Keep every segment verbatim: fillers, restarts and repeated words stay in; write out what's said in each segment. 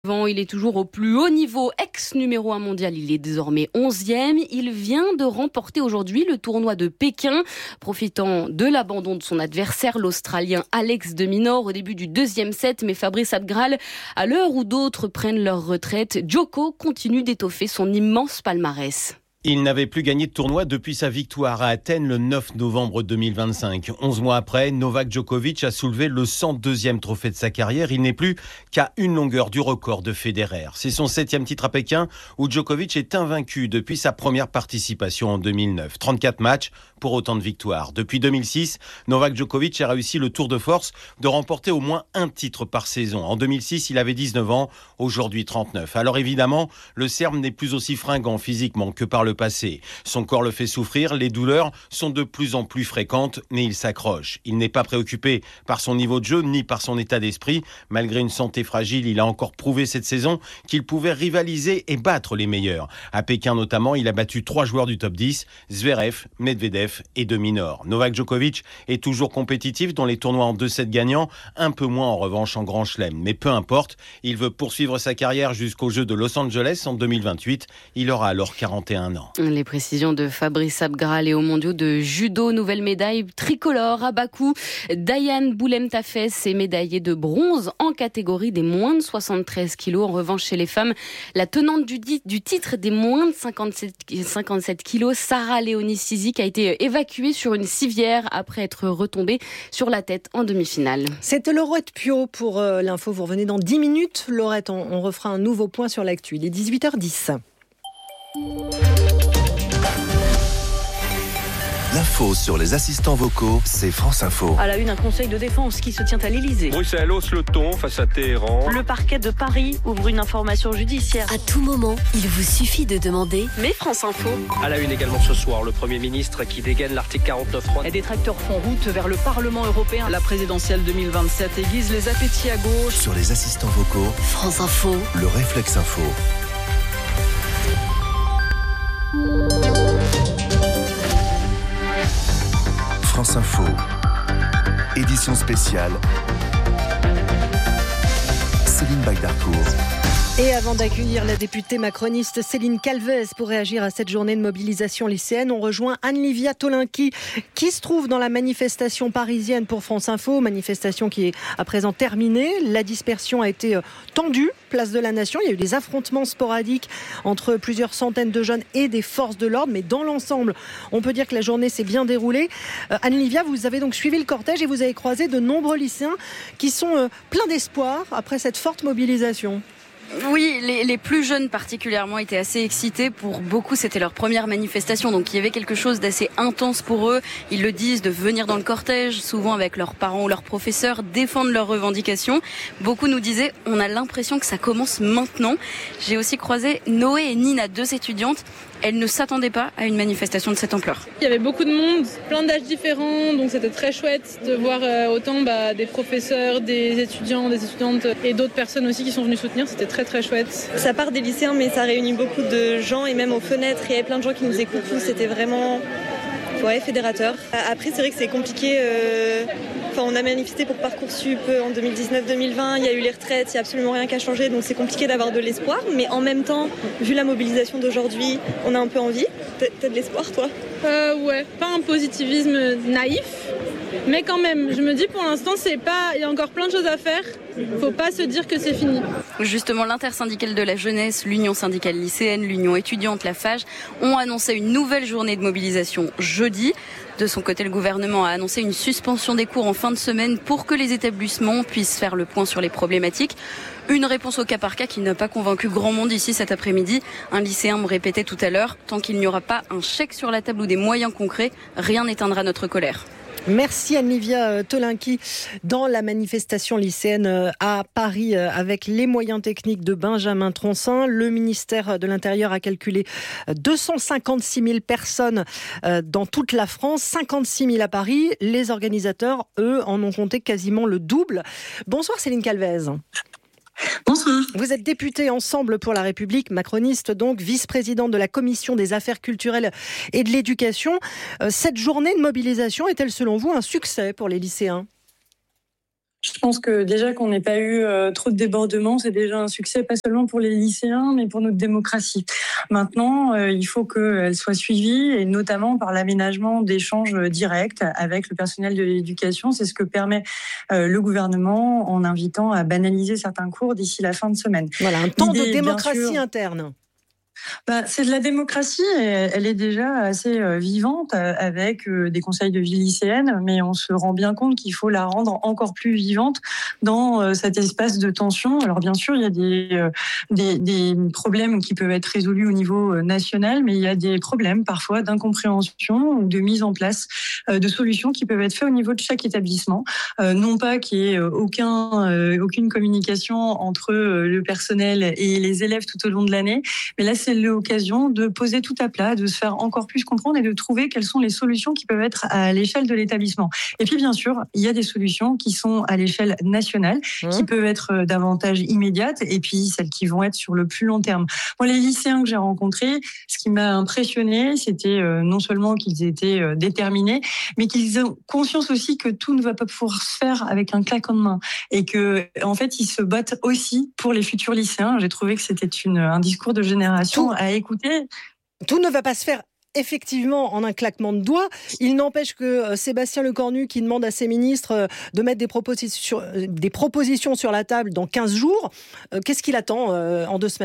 Il est toujours au plus haut niveau, ex-numéro un mondial, il est désormais onzième. Il vient de remporter aujourd'hui le tournoi de Pékin, profitant de l'abandon de son adversaire, l'Australien Alex de Minaur, au début du deuxième set. Mais Fabrice Abgral, à l'heure où d'autres prennent leur retraite, Djoko continue d'étoffer son immense palmarès. Il n'avait plus gagné de tournoi depuis sa victoire à Athènes le neuf novembre deux mille vingt-cinq. Onze mois après, Novak Djokovic a soulevé le cent deuxième trophée de sa carrière. Il n'est plus qu'à une longueur du record de Federer. C'est son septième titre à Pékin où Djokovic est invaincu depuis sa première participation en deux mille neuf. trente-quatre matchs pour autant de victoires. Depuis deux mille six, Novak Djokovic a réussi le tour de force de remporter au moins un titre par saison. En deux mille six, il avait dix-neuf ans, aujourd'hui trente-neuf. Alors évidemment, le Serbe n'est plus aussi fringant physiquement que par le passé. Son corps le fait souffrir, les douleurs sont de plus en plus fréquentes, mais il s'accroche. Il n'est pas préoccupé par son niveau de jeu ni par son état d'esprit. Malgré une santé fragile, il a encore prouvé cette saison qu'il pouvait rivaliser et battre les meilleurs. À Pékin notamment, il a battu trois joueurs du top dix, Zverev, Medvedev et de Minaur. Novak Djokovic est toujours compétitif dans les tournois en deux sept gagnants, un peu moins en revanche en Grand Chelem. Mais peu importe, il veut poursuivre sa carrière jusqu'aux Jeux de Los Angeles en deux mille vingt-huit. Il aura alors quarante et un ans. Les précisions de Fabrice Abgral et aux mondiaux de judo, nouvelle médaille tricolore à Bakou. Diane Boulem-Tafès est médaillée de bronze en catégorie des moins de soixante-treize kilos. En revanche, chez les femmes, la tenante du, du titre des moins de cinquante-sept, cinquante-sept kilos, Sarah Léonie Sizik, a été évacuée sur une civière après être retombée sur la tête en demi-finale. C'était Laurette Pio pour euh, l'info. Vous revenez dans dix minutes. Laurette, on, on refera un nouveau point sur l'actu. Il est dix-huit heures dix. L'info sur les assistants vocaux, c'est France Info. À la une, un conseil de défense qui se tient à l'Elysée. Bruxelles hausse le ton face à Téhéran. Le parquet de Paris ouvre une information judiciaire. À tout moment, il vous suffit de demander « Mais France Info ». À la une également ce soir, le Premier ministre qui dégaine l'article quarante-neuf trois. Et des tracteurs font route vers le Parlement européen. La présidentielle deux mille vingt-sept aiguise les appétits à gauche. Sur les assistants vocaux, France Info, le réflexe info. France Info, édition spéciale, Céline Bagdarcourt. Et avant d'accueillir la députée macroniste Céline Calvez pour réagir à cette journée de mobilisation lycéenne, on rejoint Anne-Livia Tolinky qui se trouve dans la manifestation parisienne pour France Info, manifestation qui est à présent terminée. La dispersion a été tendue, place de la Nation. Il y a eu des affrontements sporadiques entre plusieurs centaines de jeunes et des forces de l'ordre, mais dans l'ensemble, on peut dire que la journée s'est bien déroulée. Euh, Anne-Livia, vous avez donc suivi le cortège et vous avez croisé de nombreux lycéens qui sont euh, pleins d'espoir après cette forte mobilisation. Oui, les, les plus jeunes particulièrement étaient assez excités. Pour beaucoup, c'était leur première manifestation, donc il y avait quelque chose d'assez intense pour eux. Ils le disent, de venir dans le cortège, souvent avec leurs parents ou leurs professeurs, défendre leurs revendications. Beaucoup nous disaient, on a l'impression que ça commence maintenant. J'ai aussi croisé Noé et Nina, deux étudiantes. Elles ne s'attendaient pas à une manifestation de cette ampleur. Il y avait beaucoup de monde, plein d'âges différents, donc c'était très chouette de voir autant bah, des professeurs, des étudiants, des étudiantes et d'autres personnes aussi qui sont venues soutenir. C'était très très chouette. Ça part des lycéens, mais ça réunit beaucoup de gens et même aux fenêtres, il y avait plein de gens qui nous écoutent. C'était vraiment ouais, fédérateur. Après, c'est vrai que c'est compliqué. Euh... Enfin, on a manifesté pour Parcoursup en deux mille dix-neuf deux mille vingt, il y a eu les retraites, il n'y a absolument rien qui a changé, donc c'est compliqué d'avoir de l'espoir. Mais en même temps, vu la mobilisation d'aujourd'hui, on a un peu envie. T'as de l'espoir, toi ? euh, Ouais, pas un positivisme naïf, mais quand même, je me dis pour l'instant, c'est pas... il y a encore plein de choses à faire. Faut pas se dire que c'est fini. Justement, l'intersyndicale de la jeunesse, l'union syndicale lycéenne, l'union étudiante, la F A G, ont annoncé une nouvelle journée de mobilisation jeudi. De son côté, le gouvernement a annoncé une suspension des cours en fin de semaine pour que les établissements puissent faire le point sur les problématiques. Une réponse au cas par cas qui n'a pas convaincu grand monde ici cet après-midi. Un lycéen me répétait tout à l'heure, tant qu'il n'y aura pas un chèque sur la table ou des moyens concrets, rien n'éteindra notre colère. Merci Anne-Livia Tolinky dans la manifestation lycéenne à Paris avec les moyens techniques de Benjamin Troncin. Le ministère de l'Intérieur a calculé deux cent cinquante-six mille personnes dans toute la France, cinquante-six mille à Paris. Les organisateurs, eux, en ont compté quasiment le double. Bonsoir Céline Calvez. Bonsoir. Vous êtes députée Ensemble pour la République, macroniste donc, vice-présidente de la Commission des affaires culturelles et de l'éducation. Cette journée de mobilisation est-elle selon vous un succès pour les lycéens ? Je pense que déjà qu'on n'ait pas eu euh, trop de débordements, c'est déjà un succès, pas seulement pour les lycéens, mais pour notre démocratie. Maintenant, euh, il faut qu'elle soit suivie, et notamment par l'aménagement d'échanges directs avec le personnel de l'éducation. C'est ce que permet euh, le gouvernement en invitant à banaliser certains cours d'ici la fin de semaine. Voilà, un temps L'idée, de démocratie sûr, interne. Bah, c'est de la démocratie, et elle est déjà assez vivante avec des conseils de vie lycéennes, mais on se rend bien compte qu'il faut la rendre encore plus vivante dans cet espace de tension. Alors bien sûr, il y a des, des, des problèmes qui peuvent être résolus au niveau national, mais il y a des problèmes parfois d'incompréhension ou de mise en place de solutions qui peuvent être faites au niveau de chaque établissement. Non pas qu'il y ait aucun, aucune communication entre le personnel et les élèves tout au long de l'année, mais là c'est l'occasion de poser tout à plat, de se faire encore plus comprendre et de trouver quelles sont les solutions qui peuvent être à l'échelle de l'établissement. Et puis bien sûr, il y a des solutions qui sont à l'échelle nationale, mmh. qui peuvent être davantage immédiates, et puis celles qui vont être sur le plus long terme. Moi, les lycéens que j'ai rencontrés, ce qui m'a impressionné, c'était euh, non seulement qu'ils étaient euh, déterminés, mais qu'ils ont conscience aussi que tout ne va pas pouvoir se faire avec un claquement de main, et que en fait, ils se battent aussi pour les futurs lycéens. J'ai trouvé que c'était une, un discours de génération tout, à écouter. Tout ne va pas se faire effectivement en un claquement de doigts. Il n'empêche que euh, Sébastien Lecornu, qui demande à ses ministres euh, de mettre des propositions, euh, des propositions sur la table dans quinze jours, euh, qu'est-ce qu'il attend euh, en deux semaines ?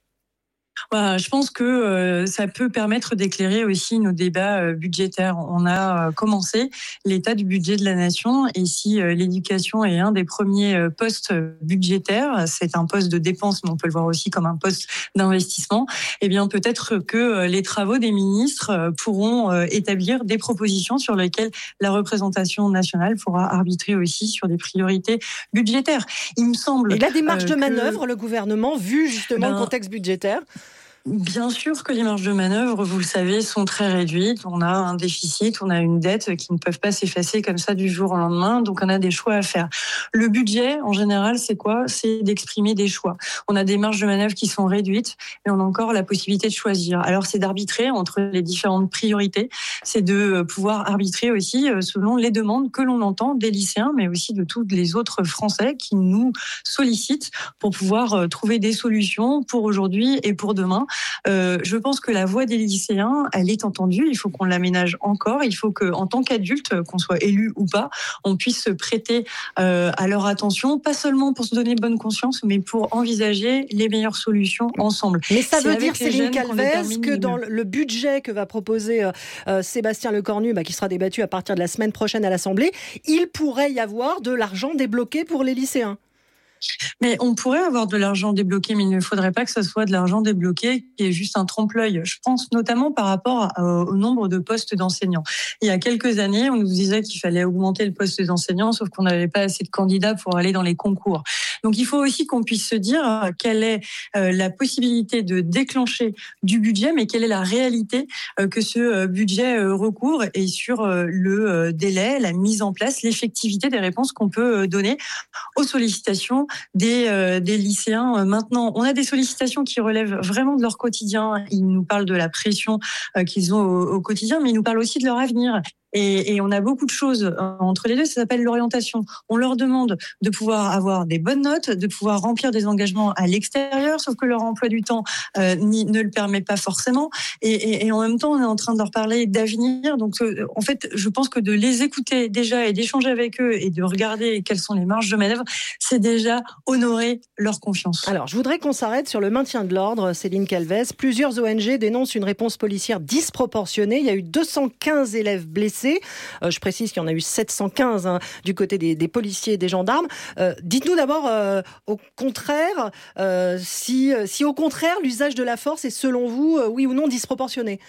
Voilà, je pense que euh, ça peut permettre d'éclairer aussi nos débats euh, budgétaires. On a euh, commencé l'état du budget de la nation, et si euh, l'éducation est un des premiers euh, postes budgétaires, c'est un poste de dépense, mais on peut le voir aussi comme un poste d'investissement, eh bien peut-être que euh, les travaux des ministres euh, pourront euh, établir des propositions sur lesquelles la représentation nationale pourra arbitrer aussi sur des priorités budgétaires. Il me semble... Il a des marges euh, de que... manœuvre, le gouvernement, vu justement ben... le contexte budgétaire. Bien sûr que les marges de manœuvre, vous le savez, sont très réduites. On a un déficit, on a une dette qui ne peuvent pas s'effacer comme ça du jour au lendemain. Donc, on a des choix à faire. Le budget, en général, c'est quoi ? C'est d'exprimer des choix. On a des marges de manœuvre qui sont réduites, mais on a encore la possibilité de choisir. Alors, c'est d'arbitrer entre les différentes priorités. C'est de pouvoir arbitrer aussi selon les demandes que l'on entend des lycéens, mais aussi de tous les autres Français qui nous sollicitent pour pouvoir trouver des solutions pour aujourd'hui et pour demain. Euh, je pense que la voix des lycéens, elle est entendue. Il faut qu'on l'aménage encore. Il faut qu'en tant qu'adulte, qu'on soit élu ou pas, on puisse se prêter euh, à leur attention, pas seulement pour se donner bonne conscience, mais pour envisager les meilleures solutions ensemble. Mais ça veut dire, Céline Calvez, que dans le budget que va proposer euh, Sébastien Lecornu, bah, qui sera débattu à partir de la semaine prochaine à l'Assemblée, il pourrait y avoir de l'argent débloqué pour les lycéens. Mais on pourrait avoir de l'argent débloqué, mais il ne faudrait pas que ce soit de l'argent débloqué qui est juste un trompe-l'œil. Je pense notamment par rapport au nombre de postes d'enseignants. Il y a quelques années, on nous disait qu'il fallait augmenter le poste d'enseignants, sauf qu'on n'avait pas assez de candidats pour aller dans les concours. Donc il faut aussi qu'on puisse se dire quelle est la possibilité de déclencher du budget, mais quelle est la réalité que ce budget recouvre, et sur le délai, la mise en place, l'effectivité des réponses qu'on peut donner aux sollicitations Des, euh, des lycéens. Maintenant, on a des sollicitations qui relèvent vraiment de leur quotidien. Ils nous parlent de la pression euh, qu'ils ont au, au quotidien, mais ils nous parlent aussi de leur avenir. Et, et on a beaucoup de choses entre les deux, ça s'appelle l'orientation. On leur demande de pouvoir avoir des bonnes notes, de pouvoir remplir des engagements à l'extérieur, sauf que leur emploi du temps euh, ni, ne le permet pas forcément. Et, et, et en même temps, on est en train de leur parler d'avenir. Donc, euh, en fait, je pense que de les écouter déjà et d'échanger avec eux et de regarder quelles sont les marges de manœuvre, c'est déjà honorer leur confiance. Alors, je voudrais qu'on s'arrête sur le maintien de l'ordre, Céline Calvez. Plusieurs O N G dénoncent une réponse policière disproportionnée. Il y a eu deux cent quinze élèves blessés. Euh, je précise qu'il y en a eu sept cent quinze hein, du côté des, des policiers et des gendarmes. Euh, dites-nous d'abord, euh, au contraire, euh, si, si au contraire, l'usage de la force est selon vous, euh, oui ou non, disproportionné.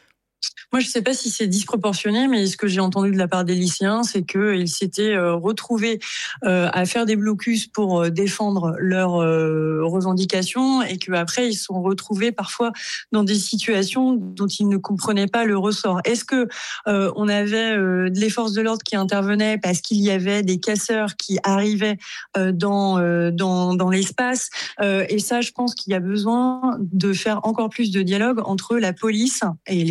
Moi, je ne sais pas si c'est disproportionné, mais ce que j'ai entendu de la part des lycéens, c'est qu'ils s'étaient euh, retrouvés euh, à faire des blocus pour euh, défendre leurs euh, revendications, et qu'après, ils se sont retrouvés parfois dans des situations dont ils ne comprenaient pas le ressort. Est-ce que euh, on avait euh, les forces de l'ordre qui intervenaient parce qu'il y avait des casseurs qui arrivaient euh, dans, euh, dans, dans l'espace euh, Et ça, je pense qu'il y a besoin de faire encore plus de dialogue entre la police et les forces de l'ordre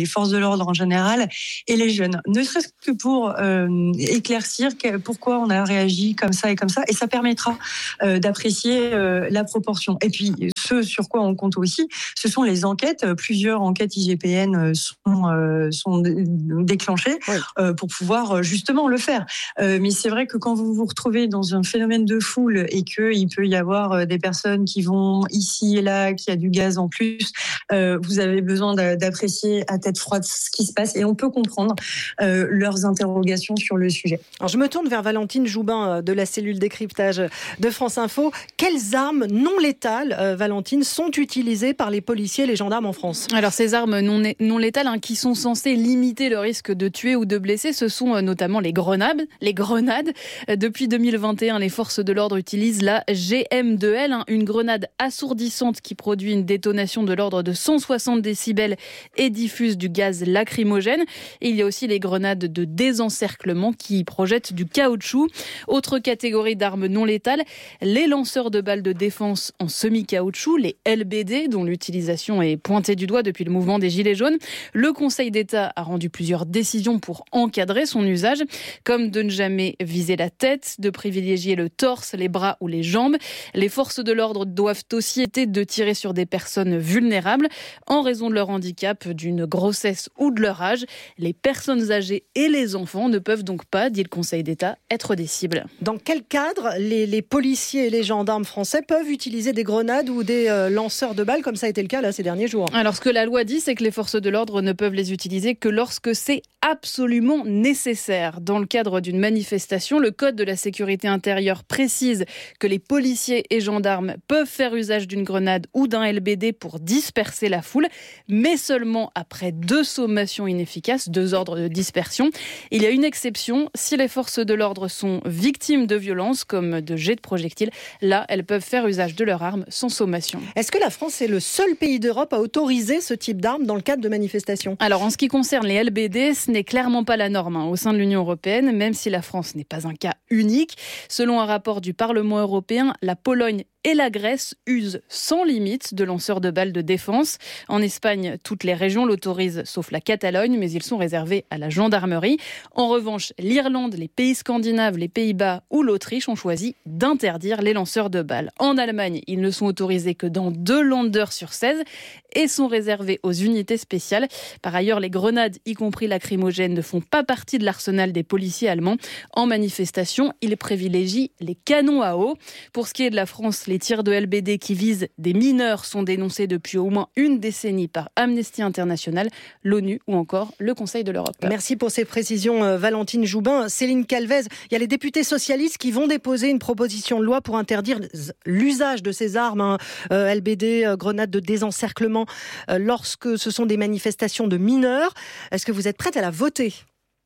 l'ordre en général et les jeunes. Ne serait-ce que pour euh, éclaircir que, pourquoi on a réagi comme ça et comme ça. Et ça permettra euh, d'apprécier euh, la proportion. Et puis, ce sur quoi on compte aussi, ce sont les enquêtes. Plusieurs enquêtes I G P N sont, euh, sont déclenchées oui. euh, pour pouvoir justement le faire. Euh, mais c'est vrai que quand vous vous retrouvez dans un phénomène de foule et qu'il peut y avoir des personnes qui vont ici et là, qu'il y a du gaz en plus, euh, vous avez besoin d'apprécier à tête froide ce qui se passe et on peut comprendre euh, leurs interrogations sur le sujet. Alors je me tourne vers Valentine Joubin de la cellule décryptage de France Info. Quelles armes non létales, euh, Valentine, sont utilisées par les policiers et les gendarmes en France ? Alors ces armes non, non létales hein, qui sont censées limiter le risque de tuer ou de blesser, ce sont euh, notamment les grenades. Les grenades. Euh, depuis deux mille vingt et un, les forces de l'ordre utilisent la G M deux L, hein, une grenade assourdissante qui produit une détonation de l'ordre de cent soixante décibels et diffuse du gaz lacrymogène. Et il y a aussi les grenades de désencerclement qui projettent du caoutchouc. Autre catégorie d'armes non létales, les lanceurs de balles de défense en semi-caoutchouc, les L B D, dont l'utilisation est pointée du doigt depuis le mouvement des Gilets jaunes. Le Conseil d'État a rendu plusieurs décisions pour encadrer son usage, comme de ne jamais viser la tête, de privilégier le torse, les bras ou les jambes. Les forces de l'ordre doivent aussi éviter de tirer sur des personnes vulnérables en raison de leur handicap, d'une grossesse ou de leur âge. Les personnes âgées et les enfants ne peuvent donc pas, dit le Conseil d'État, être des cibles. Dans quel cadre les, les policiers et les gendarmes français peuvent utiliser des grenades ou des euh, lanceurs de balles, comme ça a été le cas là, ces derniers jours ? Alors ce que la loi dit, c'est que les forces de l'ordre ne peuvent les utiliser que lorsque c'est absolument nécessaire. Dans le cadre d'une manifestation, le Code de la sécurité intérieure précise que les policiers et gendarmes peuvent faire usage d'une grenade ou d'un L B D pour disperser la foule, mais seulement après deux sommations inefficaces, deux ordres de dispersion. Il y a une exception, si les forces de l'ordre sont victimes de violences, comme de jets de projectiles, là, elles peuvent faire usage de leur arme sans sommation. Est-ce que la France est le seul pays d'Europe à autoriser ce type d'armes dans le cadre de manifestations ? Alors, en ce qui concerne les L B D, ce n'est clairement pas la norme hein, au sein de l'Union européenne, même si la France n'est pas un cas unique. Selon un rapport du Parlement européen, la Pologne et la Grèce usent sans limite de lanceurs de balles de défense. En Espagne, toutes les régions l'autorisent, sauf la Catalogne, mais ils sont réservés à la gendarmerie. En revanche, l'Irlande, les pays scandinaves, les Pays-Bas ou l'Autriche ont choisi d'interdire les lanceurs de balles. En Allemagne, ils ne sont autorisés que dans deux Länder sur seize et sont réservés aux unités spéciales. Par ailleurs, les grenades, y compris lacrymogènes, ne font pas partie de l'arsenal des policiers allemands. En manifestation, ils privilégient les canons à eau. Pour ce qui est de la France, les tirs de L B D qui visent des mineurs sont dénoncés depuis au moins une décennie par Amnesty International, l'ONU ou encore le Conseil de l'Europe. Merci pour ces précisions, Valentine Joubin. Céline Calvez, il y a les députés socialistes qui vont déposer une proposition de loi pour interdire l'usage de ces armes, hein, euh, L B D, euh, grenades de désencerclement, euh, lorsque ce sont des manifestations de mineurs. Est-ce que vous êtes prête à la voter ?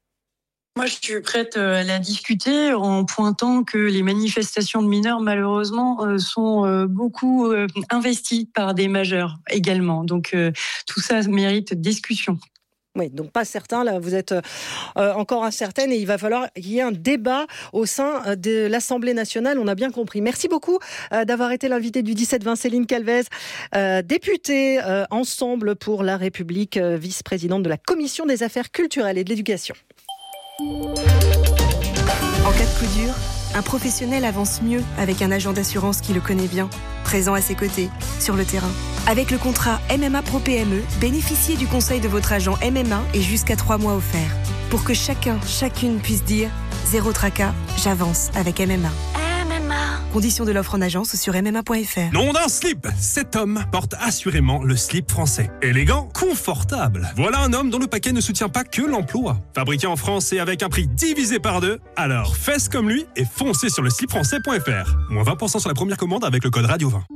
Moi, je suis prête à la discuter en pointant que les manifestations de mineurs, malheureusement, sont beaucoup investies par des majeurs également. Donc, tout ça mérite discussion. Oui, donc pas certain, là vous êtes euh, encore incertaine et il va falloir qu'il y ait un débat au sein de l'Assemblée nationale, on a bien compris. Merci beaucoup euh, d'avoir été l'invité du dix-sept vingt, Céline Calvez, euh, députée euh, Ensemble pour la République, euh, vice-présidente de la Commission des affaires culturelles et de l'éducation. En cas de coup dur, un professionnel avance mieux avec un agent d'assurance qui le connaît bien, présent à ses côtés, sur le terrain. Avec le contrat M M A Pro P M E, bénéficiez du conseil de votre agent M M A et jusqu'à trois mois offerts. Pour que chacun, chacune puisse dire « Zéro tracas, j'avance avec M M A ». M M A. Conditions de l'offre en agence sur m m a point f r. Nom d'un slip. Cet homme porte assurément le slip français. Élégant, confortable. Voilà un homme dont le paquet ne soutient pas que l'emploi. Fabriqué en France et avec un prix divisé par deux, alors faites comme lui et foncez sur le slip français point f r. Moins vingt pour cent sur la première commande avec le code radio vingt.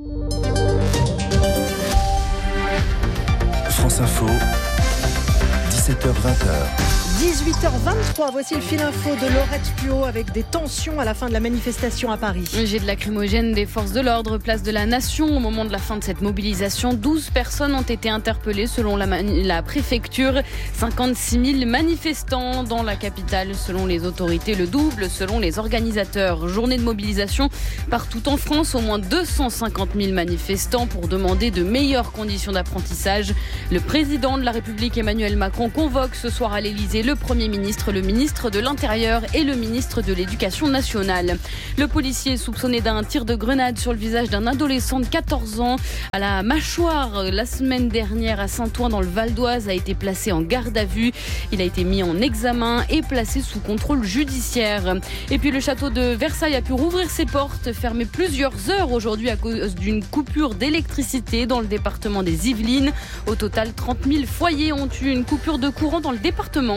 France Info, dix-sept heures vingt. dix-huit heures vingt-trois, voici le fil info de Laurette Puot avec des tensions à la fin de la manifestation à Paris. Jet de lacrymogène des forces de l'ordre, place de la Nation. Au moment de la fin de cette mobilisation, douze personnes ont été interpellées selon la, mani- la préfecture. cinquante-six mille manifestants dans la capitale selon les autorités, le double selon les organisateurs. Journée de mobilisation partout en France, au moins deux cent cinquante mille manifestants pour demander de meilleures conditions d'apprentissage. Le président de la République Emmanuel Macron convoque ce soir à l'Élysée le Premier ministre, le ministre de l'Intérieur et le ministre de l'Éducation nationale. Le policier soupçonné d'un tir de grenade sur le visage d'un adolescent de quatorze ans à la mâchoire la semaine dernière à Saint-Ouen dans le Val d'Oise a été placé en garde à vue. Il a été mis en examen et placé sous contrôle judiciaire. Et puis le château de Versailles a pu rouvrir ses portes, fermé plusieurs heures aujourd'hui à cause d'une coupure d'électricité dans le département des Yvelines. Au total, trente mille foyers ont eu une coupure de courant dans le département.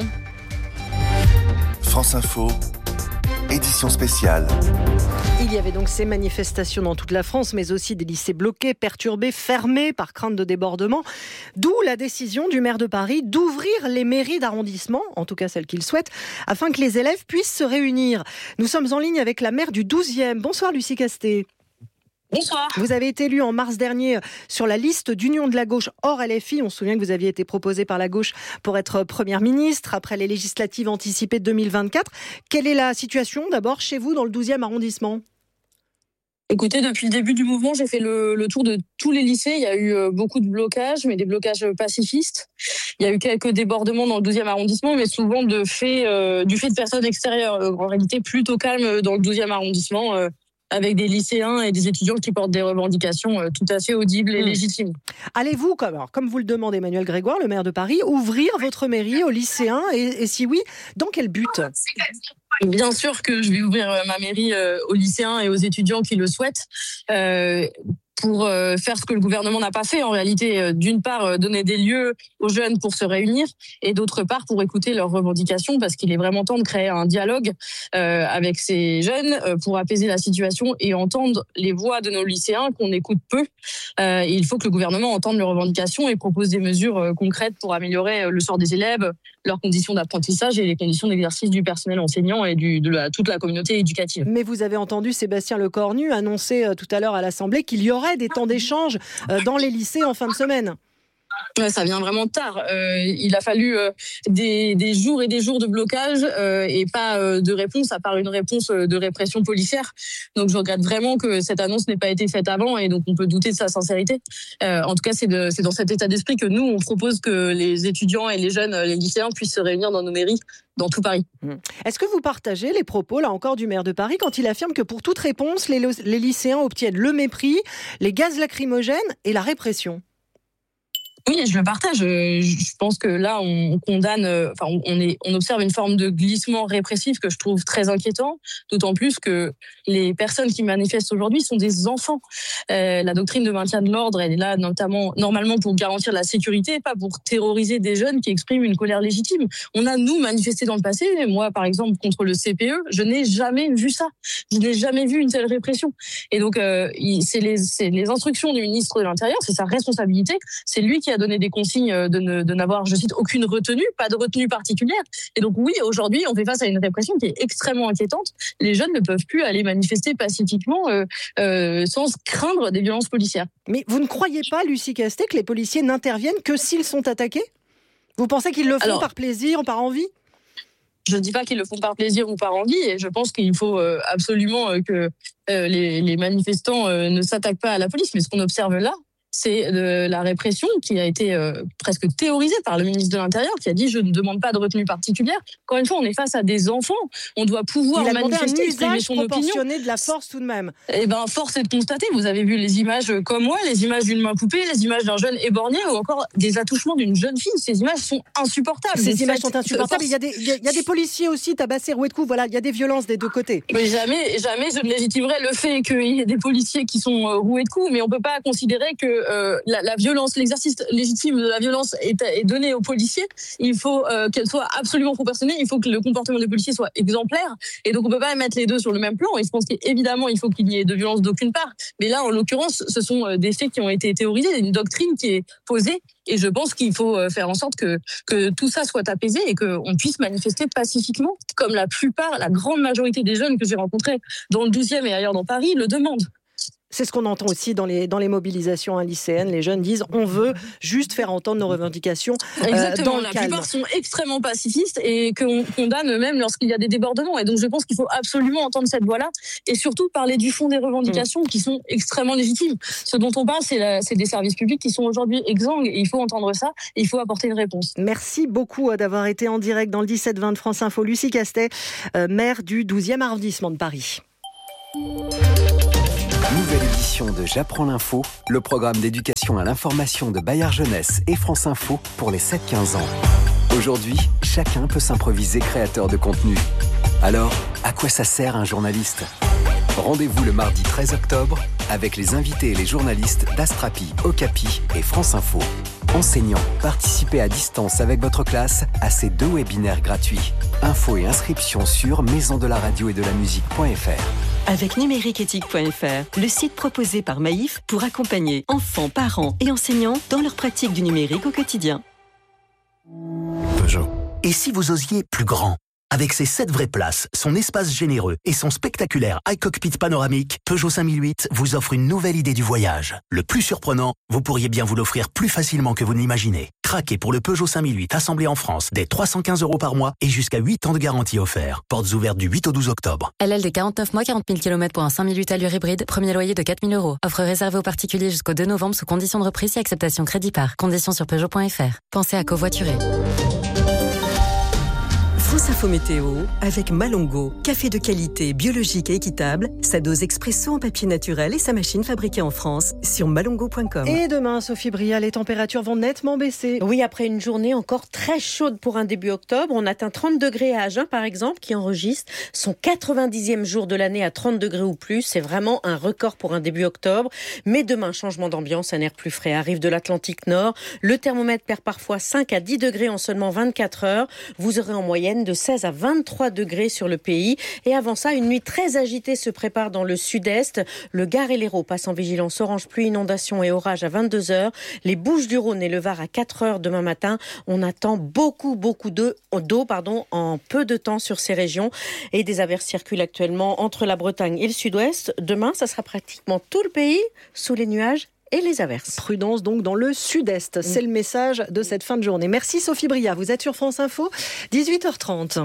France Info, édition spéciale. Il y avait donc ces manifestations dans toute la France, mais aussi des lycées bloqués, perturbés, fermés par crainte de débordement. D'où la décision du maire de Paris d'ouvrir les mairies d'arrondissement, en tout cas celles qu'il souhaite, afin que les élèves puissent se réunir. Nous sommes en ligne avec la maire du douzième. Bonsoir Lucie Castet. Bonsoir. Vous avez été élue en mars dernier sur la liste d'Union de la gauche hors L F I. On se souvient que vous aviez été proposée par la gauche pour être première ministre après les législatives anticipées de deux mille vingt-quatre. Quelle est la situation d'abord chez vous dans le douzième arrondissement ? Écoutez, depuis le début du mouvement, j'ai fait le, le tour de tous les lycées. Il y a eu beaucoup de blocages, mais des blocages pacifistes. Il y a eu quelques débordements dans le douzième arrondissement, mais souvent de fait, euh, du fait de personnes extérieures. En réalité, plutôt calme dans le douzième arrondissement. Euh, avec des lycéens et des étudiants qui portent des revendications tout à fait audibles et mmh. légitimes. Allez-vous, comme, alors, comme vous le demande Emmanuel Grégoire, le maire de Paris, ouvrir votre mairie aux lycéens et, et si oui, dans quel but ? Bien sûr que je vais ouvrir ma mairie aux lycéens et aux étudiants qui le souhaitent. Euh, pour faire ce que le gouvernement n'a pas fait en réalité, d'une part donner des lieux aux jeunes pour se réunir et d'autre part pour écouter leurs revendications parce qu'il est vraiment temps de créer un dialogue euh, avec ces jeunes euh, pour apaiser la situation et entendre les voix de nos lycéens qu'on écoute peu. Euh, et il faut que le gouvernement entende leurs revendications et propose des mesures euh, concrètes pour améliorer le sort des élèves, leurs conditions d'apprentissage et les conditions d'exercice du personnel enseignant et du, de la, toute la communauté éducative. Mais vous avez entendu Sébastien Lecornu annoncer euh, tout à l'heure à l'Assemblée qu'il y aurait des temps d'échange dans les lycées en fin de semaine. Ouais, ça vient vraiment tard. Euh, il a fallu euh, des, des jours et des jours de blocage euh, et pas euh, de réponse, à part une réponse de répression policière. Donc je regrette vraiment que cette annonce n'ait pas été faite avant et donc on peut douter de sa sincérité. Euh, en tout cas, c'est, de, c'est dans cet état d'esprit que nous, on propose que les étudiants et les jeunes, les lycéens puissent se réunir dans nos mairies dans tout Paris. Est-ce que vous partagez les propos, là encore, du maire de Paris quand il affirme que pour toute réponse, les, les lycéens obtiennent le mépris, les gaz lacrymogènes et la répression ? Oui, je le partage. Je pense que là, on condamne, enfin, on, est, on observe une forme de glissement répressif que je trouve très inquiétant, d'autant plus que les personnes qui manifestent aujourd'hui sont des enfants. Euh, la doctrine de maintien de l'ordre, elle est là notamment, normalement pour garantir la sécurité, pas pour terroriser des jeunes qui expriment une colère légitime. On a, nous, manifesté dans le passé. Moi, par exemple, contre le C P E, je n'ai jamais vu ça. Je n'ai jamais vu une telle répression. Et donc, euh, c'est, les, c'est les instructions du ministre de l'Intérieur, c'est sa responsabilité. C'est lui qui a donné des consignes de, ne, de n'avoir, je cite, aucune retenue, pas de retenue particulière. Et donc oui, aujourd'hui, on fait face à une répression qui est extrêmement inquiétante. Les jeunes ne peuvent plus aller manifester pacifiquement euh, euh, sans craindre des violences policières. Mais vous ne croyez pas, Lucie Castet, que les policiers n'interviennent que s'ils sont attaqués ? Vous pensez qu'ils le font Alors, par plaisir, par envie ? Je ne dis pas qu'ils le font par plaisir ou par envie, et je pense qu'il faut euh, absolument euh, que euh, les, les manifestants euh, ne s'attaquent pas à la police. Mais ce qu'on observe là, c'est de la répression qui a été euh, presque théorisée par le ministre de l'Intérieur, qui a dit « je ne demande pas de retenue particulière ». Encore une fois, on est face à des enfants. On doit pouvoir manifester, exprimer son opinion. Il a demandé un usage proportionné de la force tout de même. Eh bien, force est de constater. Vous avez vu les images comme moi, les images d'une main coupée, les images d'un jeune éborgné ou encore des attouchements d'une jeune fille. Ces images sont insupportables. Ces images sont insupportables. Il y a des, il y a, il y a des policiers aussi tabassés, roués de coups. Voilà, il y a des violences des deux côtés. Mais jamais, jamais je ne légitimerai le fait qu'il y ait des policiers qui sont roués de coups, mais on ne peut pas considérer que euh, la, la violence, l'exercice légitime de la violence est, est donné aux policiers, il faut euh, qu'elle soit absolument proportionnée, il faut que le comportement des policiers soit exemplaire. Et donc, on peut pas mettre les deux sur le même plan. Et je pense qu'évidemment, il faut qu'il n'y ait de violence d'aucune part. Mais là, en l'occurrence, ce sont des faits qui ont été théorisés, une doctrine qui est posée. Et je pense qu'il faut faire en sorte que, que tout ça soit apaisé et qu'on puisse manifester pacifiquement, comme la plupart, la grande majorité des jeunes que j'ai rencontrés dans le douzième et ailleurs dans Paris le demandent. C'est ce qu'on entend aussi dans les, dans les mobilisations lycéennes. Les jeunes disent on veut juste faire entendre nos revendications euh, Exactement, dans le la calme. plupart sont extrêmement pacifistes et qu'on condamne même lorsqu'il y a des débordements. Et donc je pense qu'il faut absolument entendre cette voix-là et surtout parler du fond des revendications mmh. qui sont extrêmement légitimes. Ce dont on parle, c'est, la, c'est des services publics qui sont aujourd'hui exsangues et il faut entendre ça et il faut apporter une réponse. Merci beaucoup d'avoir été en direct dans le dix-sept vingt de France Info. Lucie Castet, euh, maire du douzième arrondissement de Paris. Nouvelle édition de J'apprends l'info, le programme d'éducation à l'information de Bayard Jeunesse et France Info pour les sept quinze ans. Aujourd'hui, chacun peut s'improviser créateur de contenu. Alors, à quoi ça sert un journaliste ? Rendez-vous le mardi treize octobre avec les invités et les journalistes d'Astrapi, Okapi et France Info. Enseignants, participez à distance avec votre classe à ces deux webinaires gratuits. Infos et inscriptions sur maison de la radio et de la musique point f r. Avec numérique éthique point f r, le site proposé par Maïf pour accompagner enfants, parents et enseignants dans leur pratique du numérique au quotidien. Peugeot. Et si vous osiez plus grand ? Avec ses sept vraies places, son espace généreux et son spectaculaire iCockpit panoramique, Peugeot cinq mille huit vous offre une nouvelle idée du voyage. Le plus surprenant, vous pourriez bien vous l'offrir plus facilement que vous ne l'imaginez. Craquez pour le Peugeot cinq mille huit assemblé en France dès trois cent quinze euros par mois et jusqu'à huit ans de garantie offert. Portes ouvertes du huit au douze octobre. L L D quarante-neuf mois, quarante mille kilomètres pour un cinq mille huit allure hybride. Premier loyer de quatre mille euros. Offre réservée aux particuliers jusqu'au deux novembre sous conditions de reprise et acceptation crédit par. Conditions sur Peugeot point f r. Pensez à covoiturer. France Info Météo avec Malongo. Café de qualité, biologique et équitable. Sa dose expresso en papier naturel et sa machine fabriquée en France sur malongo point com. Et demain, Sophie Bria, les températures vont nettement baisser. Oui, après une journée encore très chaude pour un début octobre. On atteint trente degrés à Agen, par exemple, qui enregistre son quatre-vingt-dixième jour de l'année à trente degrés ou plus. C'est vraiment un record pour un début octobre. Mais demain, changement d'ambiance, un air plus frais arrive de l'Atlantique Nord. Le thermomètre perd parfois cinq à dix degrés en seulement vingt-quatre heures. Vous aurez en moyenne de seize à vingt-trois degrés sur le pays. Et avant ça, une nuit très agitée se prépare dans le sud-est. Le Gard et l'Hérault passent en vigilance orange pluie, inondation et orage à vingt-deux heures. Les Bouches-du-Rhône et le Var à quatre heures demain matin. On attend beaucoup, beaucoup d'eau, d'eau pardon, en peu de temps sur ces régions. Et des averses circulent actuellement entre la Bretagne et le sud-ouest. Demain, ça sera pratiquement tout le pays sous les nuages et les averses. Prudence donc dans le sud-est. C'est le message de cette fin de journée. Merci Sophie Bria. Vous êtes sur France Info, dix-huit heures trente.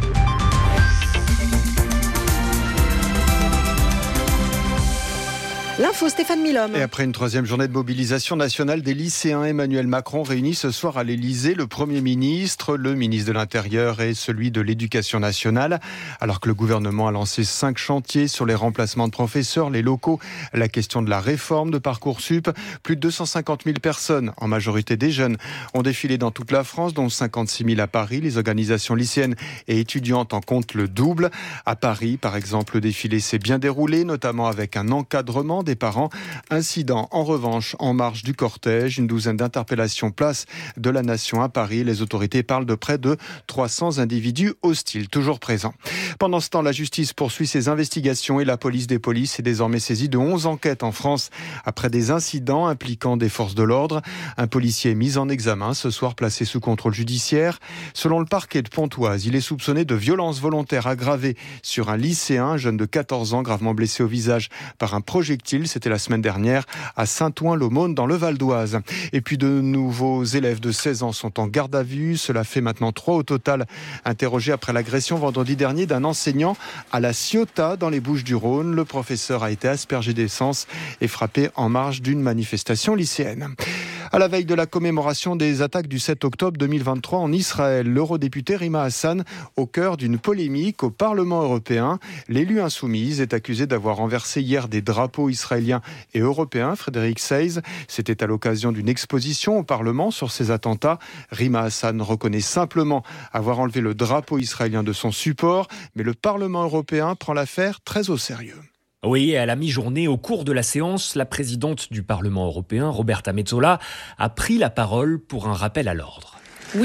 L'info, Stéphane Milhomme. Et après une troisième journée de mobilisation nationale des lycéens, Emmanuel Macron réunit ce soir à l'Élysée le Premier ministre, le ministre de l'Intérieur et celui de l'Éducation nationale. Alors que le gouvernement a lancé cinq chantiers sur les remplacements de professeurs, les locaux, la question de la réforme de Parcoursup. Plus de deux cent cinquante mille personnes, en majorité des jeunes, ont défilé dans toute la France, dont cinquante-six mille à Paris. Les organisations lycéennes et étudiantes en comptent le double. À Paris, par exemple, le défilé s'est bien déroulé, notamment avec un encadrement des parents. Incident, en revanche, en marge du cortège. Une douzaine d'interpellations place de la Nation à Paris. Les autorités parlent de près de trois cents individus hostiles, toujours présents. Pendant ce temps, la justice poursuit ses investigations et la police des polices est désormais saisie de onze enquêtes en France après des incidents impliquant des forces de l'ordre. Un policier est mis en examen ce soir, placé sous contrôle judiciaire. Selon le parquet de Pontoise, il est soupçonné de violences volontaires aggravées sur un lycéen, un jeune de quatorze ans, gravement blessé au visage par un projectile. C'était la semaine dernière à Saint-Ouen-l'Aumône dans le Val d'Oise. Et puis de nouveaux élèves de seize ans sont en garde à vue. Cela fait maintenant trois au total interrogés après l'agression vendredi dernier d'un enseignant à la Ciotat dans les Bouches-du-Rhône. Le professeur a été aspergé d'essence et frappé en marge d'une manifestation lycéenne. À la veille de la commémoration des attaques du sept octobre deux mille vingt-trois en Israël, l'eurodéputée Rima Hassan, au cœur d'une polémique au Parlement européen. L'élue insoumise est accusée d'avoir renversé hier des drapeaux israéliens et européens. Frédéric Seyss, c'était à l'occasion d'une exposition au Parlement sur ces attentats. Rima Hassan reconnaît simplement avoir enlevé le drapeau israélien de son support, mais le Parlement européen prend l'affaire très au sérieux. Oui, et à la mi-journée, au cours de la séance, la présidente du Parlement européen, Roberta Metsola, a pris la parole pour un rappel à l'ordre. Nous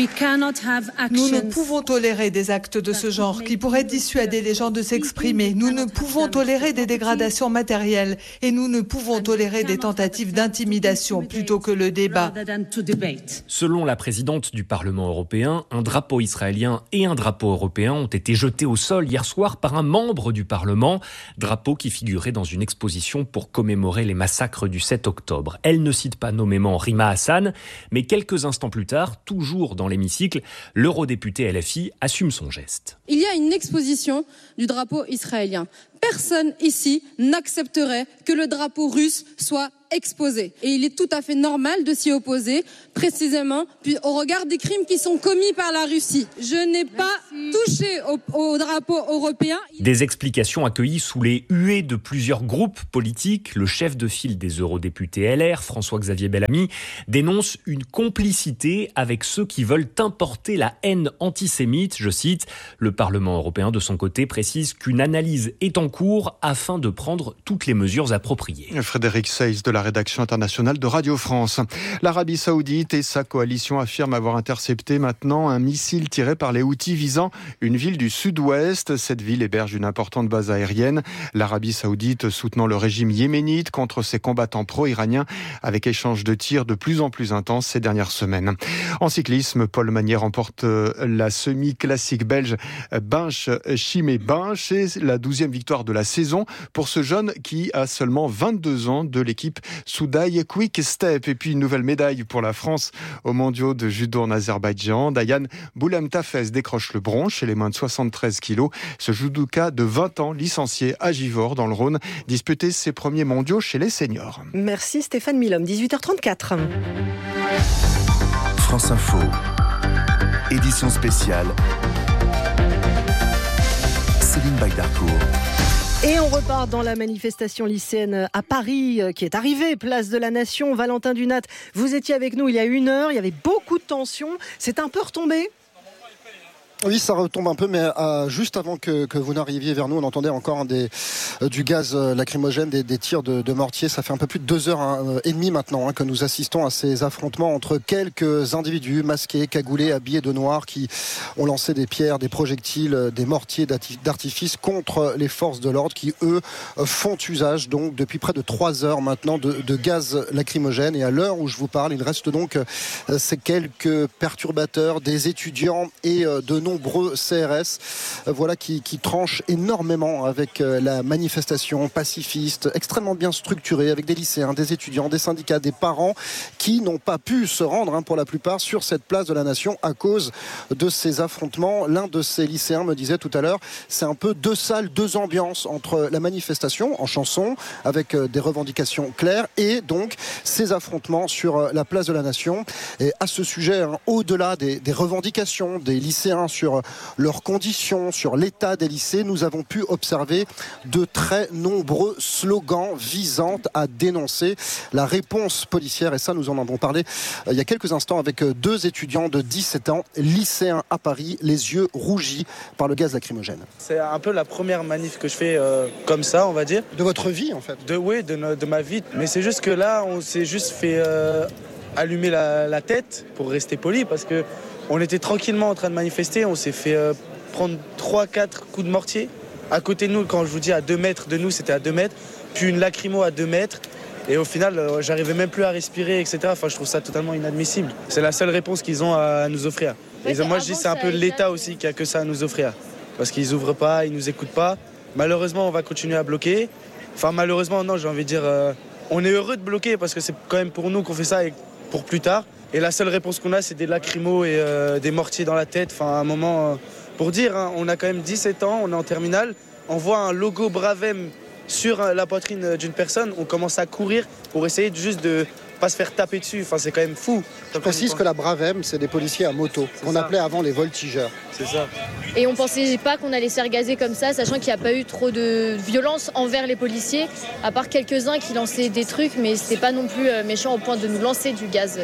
ne pouvons tolérer des actes de ce genre qui pourraient dissuader les gens de s'exprimer. Nous ne pouvons tolérer des dégradations matérielles et nous ne pouvons tolérer des tentatives d'intimidation plutôt que le débat. Selon la présidente du Parlement européen, un drapeau israélien et un drapeau européen ont été jetés au sol hier soir par un membre du Parlement, drapeau qui figurait dans une exposition pour commémorer les massacres du sept octobre. Elle ne cite pas nommément Rima Hassan, mais quelques instants plus tard, toujours dans l'hémicycle, l'eurodéputé L F I assume son geste. Il y a une exposition du drapeau israélien. Personne ici n'accepterait que le drapeau russe soit exposé. Et il est tout à fait normal de s'y opposer, précisément au regard des crimes qui sont commis par la Russie. Je n'ai pas touché au, au drapeau européen. Des explications accueillies sous les huées de plusieurs groupes politiques. Le chef de file des eurodéputés L R, François-Xavier Bellamy, dénonce une complicité avec ceux qui veulent importer la haine antisémite. Je cite, le Parlement européen, de son côté, précise qu'une analyse est en cours afin de prendre toutes les mesures appropriées. Frédéric Seyss de la rédaction internationale de Radio France. L'Arabie Saoudite et sa coalition affirment avoir intercepté maintenant un missile tiré par les Houthis visant une ville du sud-ouest. Cette ville héberge une importante base aérienne. L'Arabie Saoudite soutenant le régime yéménite contre ses combattants pro-iraniens avec échange de tirs de plus en plus intenses ces dernières semaines. En cyclisme, Paul Magnier remporte la semi-classique belge Binche-Chimay-Binche et la douzième victoire de la saison pour ce jeune qui a seulement vingt-deux ans de l'équipe Soudaï Quick Step. Et puis une nouvelle médaille pour la France aux mondiaux de judo en Azerbaïdjan. Dayan Boulemtafez décroche le bronze chez les moins de soixante-treize kilos. Ce judoka de vingt ans, licencié à Givors dans le Rhône, disputait ses premiers mondiaux chez les seniors. Merci Stéphane Milhomme, dix-huit heures trente-quatre. France Info, édition spéciale, Céline Baydarcourt. Et on repart dans la manifestation lycéenne à Paris qui est arrivée, place de la Nation. Valentin Dunat, vous étiez avec nous il y a une heure, il y avait beaucoup de tensions. C'est un peu retombé ? Oui, ça retombe un peu, mais euh, juste avant que, que vous n'arriviez vers nous, on entendait encore des, euh, du gaz euh, lacrymogène, des, des tirs de, de mortier. Ça fait un peu plus de deux heures hein, et demie maintenant hein, que nous assistons à ces affrontements entre quelques individus masqués, cagoulés, habillés de noir, qui ont lancé des pierres, des projectiles, des mortiers d'artifice contre les forces de l'ordre, qui eux font usage donc depuis près de trois heures maintenant de, de gaz lacrymogène. Et à l'heure où je vous parle, il reste donc euh, ces quelques perturbateurs, des étudiants et euh, de nombreux C R S voilà, qui, qui tranchent énormément avec la manifestation pacifiste, extrêmement bien structurée, avec des lycéens, des étudiants, des syndicats, des parents qui n'ont pas pu se rendre hein, pour la plupart sur cette place de la Nation à cause de ces affrontements. L'un de ces lycéens me disait tout à l'heure, c'est un peu deux salles, deux ambiances entre la manifestation en chanson avec des revendications claires et donc ces affrontements sur la place de la Nation. Et à ce sujet, hein, au-delà des, des revendications des lycéens sur leurs conditions, sur l'état des lycées, nous avons pu observer de très nombreux slogans visant à dénoncer la réponse policière. Et ça, nous en avons parlé il y a quelques instants avec deux étudiants de dix-sept ans, lycéens à Paris, les yeux rougis par le gaz lacrymogène. C'est un peu la première manif que je fais euh, comme ça, on va dire. De votre vie, en fait? de, Oui, de, no, de ma vie. Mais c'est juste que là, on s'est juste fait euh, allumer la, la tête pour rester poli parce que on était tranquillement en train de manifester, on s'est fait euh, prendre trois quatre coups de mortier. À côté de nous, quand je vous dis à deux mètres de nous, c'était à deux mètres, puis une lacrymo à deux mètres. Et au final, euh, j'arrivais même plus à respirer, et cetera. Enfin, je trouve ça totalement inadmissible. C'est la seule réponse qu'ils ont à nous offrir. Et moi, je dis c'est un peu l'État aussi qui a que ça à nous offrir. Parce qu'ils ouvrent pas, ils nous écoutent pas. Malheureusement, on va continuer à bloquer. Enfin, malheureusement, non, j'ai envie de dire, euh, on est heureux de bloquer parce que c'est quand même pour nous qu'on fait ça et pour plus tard. Et la seule réponse qu'on a, c'est des lacrymos et euh, des mortiers dans la tête. Enfin, à un moment, euh, pour dire, hein, on a quand même dix-sept ans, on est en terminale, on voit un logo Bravem sur euh, la poitrine d'une personne, on commence à courir pour essayer de, juste de pas se faire taper dessus. Enfin, c'est quand même fou. Je précise que la Bravem, c'est des policiers à moto, qu'on appelait avant les voltigeurs. C'est ça. Et on pensait pas qu'on allait se faire gazer comme ça, sachant qu'il n'y a pas eu trop de violence envers les policiers, à part quelques-uns qui lançaient des trucs, mais c'était pas non plus méchant au point de nous lancer du gaz.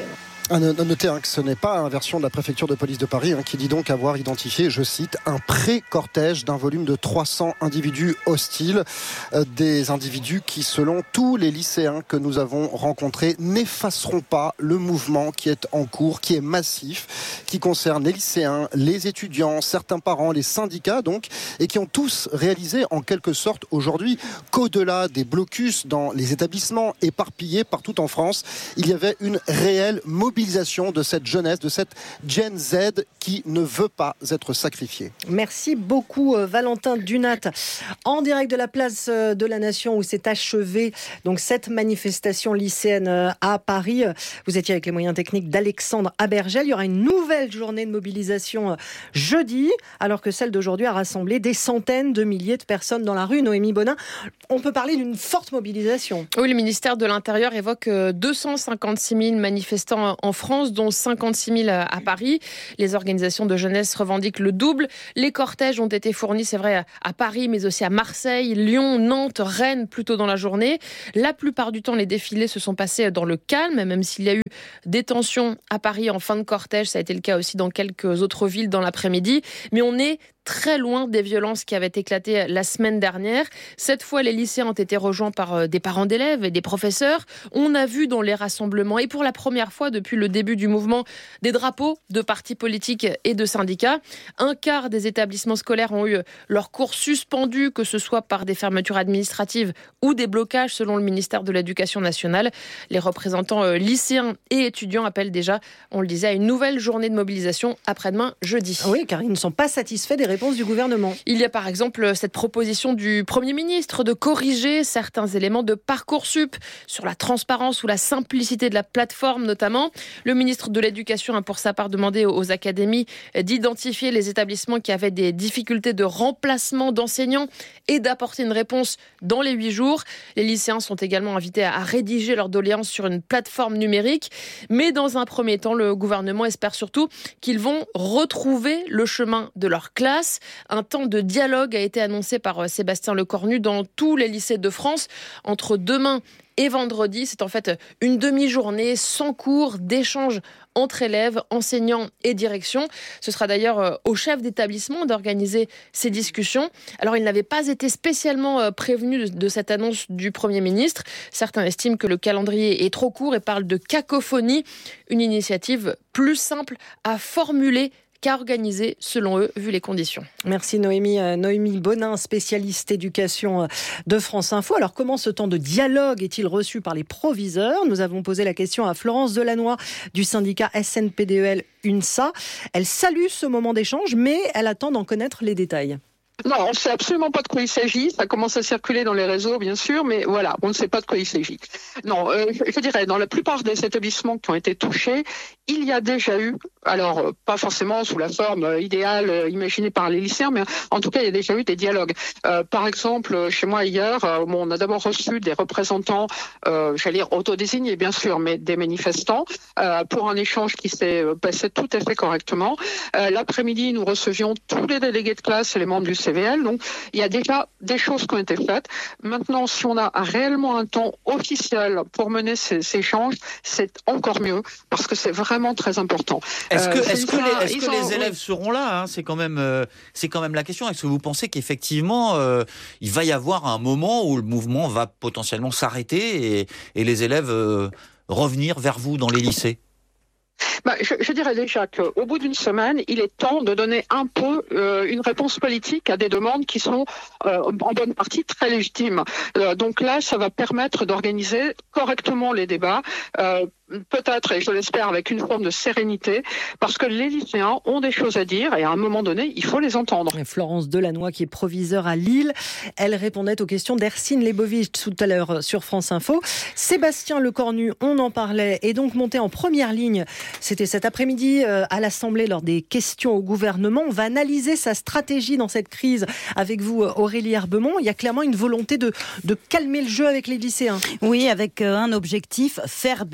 À noter hein, que ce n'est pas une version de la préfecture de police de Paris hein, qui dit donc avoir identifié, je cite, un pré-cortège d'un volume de trois cents individus hostiles. Euh, des individus qui, selon tous les lycéens que nous avons rencontrés, n'effaceront pas le mouvement qui est en cours, qui est massif, qui concerne les lycéens, les étudiants, certains parents, les syndicats donc, et qui ont tous réalisé en quelque sorte aujourd'hui qu'au-delà des blocus dans les établissements éparpillés partout en France, il y avait une réelle mobilisation mobilisation de cette jeunesse, de cette Gen Z qui ne veut pas être sacrifiée. Merci beaucoup Valentin Dunat. En direct de la place de la Nation où s'est achevée donc cette manifestation lycéenne à Paris. Vous étiez avec les moyens techniques d'Alexandre Abergel. Il y aura une nouvelle journée de mobilisation jeudi, alors que celle d'aujourd'hui a rassemblé des centaines de milliers de personnes dans la rue. Noémie Bonin, on peut parler d'une forte mobilisation. Oui, le ministère de l'Intérieur évoque deux cent cinquante-six mille manifestants en France, dont cinquante-six mille à Paris. Les organisations de jeunesse revendiquent le double. Les cortèges ont été fournis, c'est vrai, à Paris, mais aussi à Marseille, Lyon, Nantes, Rennes, plus tôt dans la journée. La plupart du temps, les défilés se sont passés dans le calme, même s'il y a eu des tensions à Paris en fin de cortège. Ça a été le cas aussi dans quelques autres villes dans l'après-midi. Mais on est très loin des violences qui avaient éclaté la semaine dernière. Cette fois, les lycéens ont été rejoints par des parents d'élèves et des professeurs. On a vu dans les rassemblements, et pour la première fois depuis le début du mouvement, des drapeaux de partis politiques et de syndicats. Un quart des établissements scolaires ont eu leurs cours suspendus, que ce soit par des fermetures administratives ou des blocages, selon le ministère de l'Éducation nationale. Les représentants lycéens et étudiants appellent déjà, on le disait, à une nouvelle journée de mobilisation après-demain, jeudi. Oui, car ils ne sont pas satisfaits des réponse du gouvernement. Il y a par exemple cette proposition du Premier ministre de corriger certains éléments de Parcoursup sur la transparence ou la simplicité de la plateforme notamment. Le ministre de l'Éducation a pour sa part demandé aux académies d'identifier les établissements qui avaient des difficultés de remplacement d'enseignants et d'apporter une réponse dans les huit jours. Les lycéens sont également invités à rédiger leurs doléances sur une plateforme numérique. Mais dans un premier temps, le gouvernement espère surtout qu'ils vont retrouver le chemin de leur classe. Un temps de dialogue a été annoncé par Sébastien Lecornu dans tous les lycées de France entre demain et vendredi. C'est en fait une demi-journée sans cours, d'échanges entre élèves, enseignants et direction. Ce sera d'ailleurs au chef d'établissement d'organiser ces discussions. Alors, il n'avait pas été spécialement prévenu de cette annonce du Premier ministre. Certains estiment que le calendrier est trop court et parlent de cacophonie, une initiative plus simple à formuler qu'à organiser, selon eux, vu les conditions. Merci Noémie. Noémie Bonin, spécialiste éducation de France Info. Alors, comment ce temps de dialogue est-il reçu par les proviseurs ? Nous avons posé la question à Florence Delannoy du syndicat S N P D E L UNSA. Elle salue ce moment d'échange, mais elle attend d'en connaître les détails. Non, on ne sait absolument pas de quoi il s'agit. Ça commence à circuler dans les réseaux, bien sûr, mais voilà, on ne sait pas de quoi il s'agit. Non, euh, je dirais, dans la plupart des établissements qui ont été touchés, il y a déjà eu, alors euh, pas forcément sous la forme euh, idéale euh, imaginée par les lycéens, mais en tout cas, il y a déjà eu des dialogues. Euh, par exemple, chez moi hier, euh, bon, on a d'abord reçu des représentants, euh, j'allais dire autodésignés, bien sûr, mais des manifestants, euh, pour un échange qui s'est passé tout à fait correctement. Euh, l'après-midi, nous recevions tous les délégués de classe et les membres du C V L. Donc, il y a déjà des choses qui ont été faites. Maintenant, si on a réellement un temps officiel pour mener ces, ces échanges, c'est encore mieux parce que c'est vraiment très important. Est-ce que, euh, est-ce que, les, est-ce que ont, les élèves oui. seront là hein, c'est, quand même, euh, c'est quand même la question. Est-ce que vous pensez qu'effectivement, euh, il va y avoir un moment où le mouvement va potentiellement s'arrêter et, et les élèves euh, revenir vers vous dans les lycées ? Bah, je, je dirais déjà qu'au bout d'une semaine, il est temps de donner un peu euh, une réponse politique à des demandes qui sont euh, en bonne partie très légitimes. Euh, donc là, ça va permettre d'organiser correctement les débats, euh, peut-être, et je l'espère, avec une forme de sérénité, parce que les lycéens ont des choses à dire et à un moment donné, il faut les entendre. Et Florence Delannoy, qui est proviseure à Lille, elle répondait aux questions d'Ercine Lebovitch tout à l'heure sur France Info. Sébastien Lecornu, on en parlait, est donc monté en première ligne. C'était cet après-midi à l'Assemblée lors des questions au gouvernement. On va analyser sa stratégie dans cette crise avec vous, Aurélie Herbemont. Il y a clairement une volonté de, de calmer le jeu avec les lycéens. Oui, avec un objectif, faire baisser la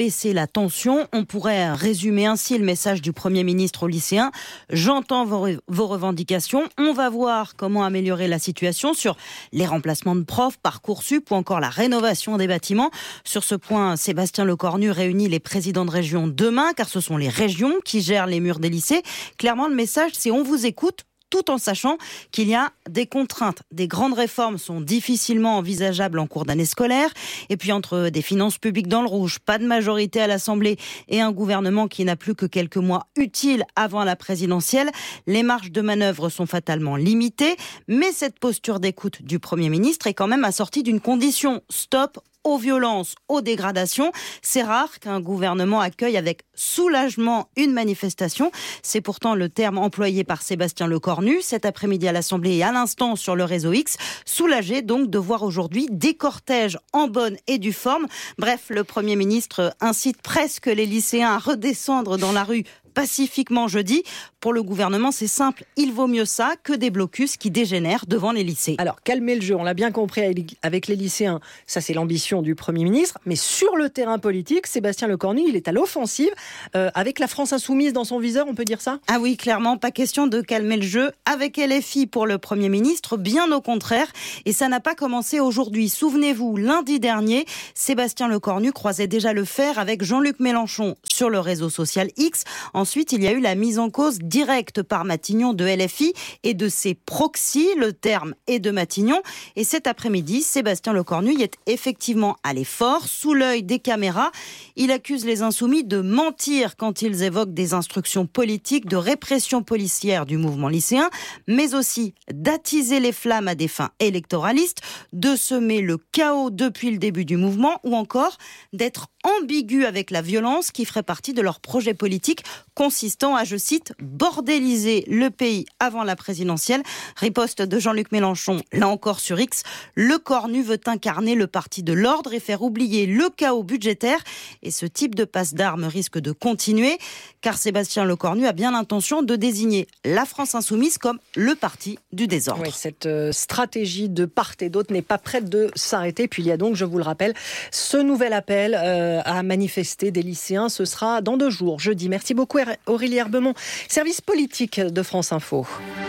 tension. On pourrait résumer ainsi le message du Premier ministre aux lycéens. J'entends vos, vos revendications. On va voir comment améliorer la situation sur les remplacements de profs, Parcoursup ou encore la rénovation des bâtiments. Sur ce point, Sébastien Lecornu réunit les présidents de région demain, car ce sont les régions qui gèrent les murs des lycées. Clairement, le message, c'est on vous écoute, tout en sachant qu'il y a des contraintes. Des grandes réformes sont difficilement envisageables en cours d'année scolaire. Et puis entre des finances publiques dans le rouge, pas de majorité à l'Assemblée et un gouvernement qui n'a plus que quelques mois utiles avant la présidentielle, les marges de manœuvre sont fatalement limitées. Mais cette posture d'écoute du Premier ministre est quand même assortie d'une condition. Stop aux violences, aux dégradations. C'est rare qu'un gouvernement accueille avec soulagement une manifestation. C'est pourtant le terme employé par Sébastien Lecornu cet après-midi à l'Assemblée et à l'instant sur le réseau X. Soulagé donc de voir aujourd'hui des cortèges en bonne et due forme. Bref, le Premier ministre incite presque les lycéens à redescendre dans la rue pacifiquement jeudi. Pour le gouvernement, c'est simple. Il vaut mieux ça que des blocus qui dégénèrent devant les lycées. Alors, calmer le jeu, on l'a bien compris avec les lycéens. Ça, c'est l'ambition du Premier ministre. Mais sur le terrain politique, Sébastien Lecornu, il est à l'offensive euh, avec la France insoumise dans son viseur, on peut dire ça ? Ah oui, clairement, pas question de calmer le jeu avec L F I pour le Premier ministre, bien au contraire. Et ça n'a pas commencé aujourd'hui. Souvenez-vous, lundi dernier, Sébastien Lecornu croisait déjà le fer avec Jean-Luc Mélenchon sur le réseau social X. Ensuite, il y a eu la mise en cause directe par Matignon de L F I et de ses proxys, le terme est de Matignon. Et cet après-midi, Sébastien Lecornu y est effectivement allé fort, sous l'œil des caméras. Il accuse les insoumis de mentir quand ils évoquent des instructions politiques de répression policière du mouvement lycéen, mais aussi d'attiser les flammes à des fins électoralistes, de semer le chaos depuis le début du mouvement ou encore d'être ambigu avec la violence qui ferait partie de leur projet politique consistant à, je cite, bordéliser le pays avant la présidentielle. Riposte de Jean-Luc Mélenchon, là encore sur X. Lecornu veut incarner le parti de l'ordre et faire oublier le chaos budgétaire. Et ce type de passe d'armes risque de continuer, car Sébastien Lecornu a bien l'intention de désigner la France insoumise comme le parti du désordre. Oui, cette euh, stratégie de part et d'autre n'est pas prête de s'arrêter. Puis il y a donc, je vous le rappelle, ce nouvel appel euh, à manifester des lycéens. Ce sera dans deux jours, jeudi. Merci beaucoup Aurélie Herbemont, service politique de France Info.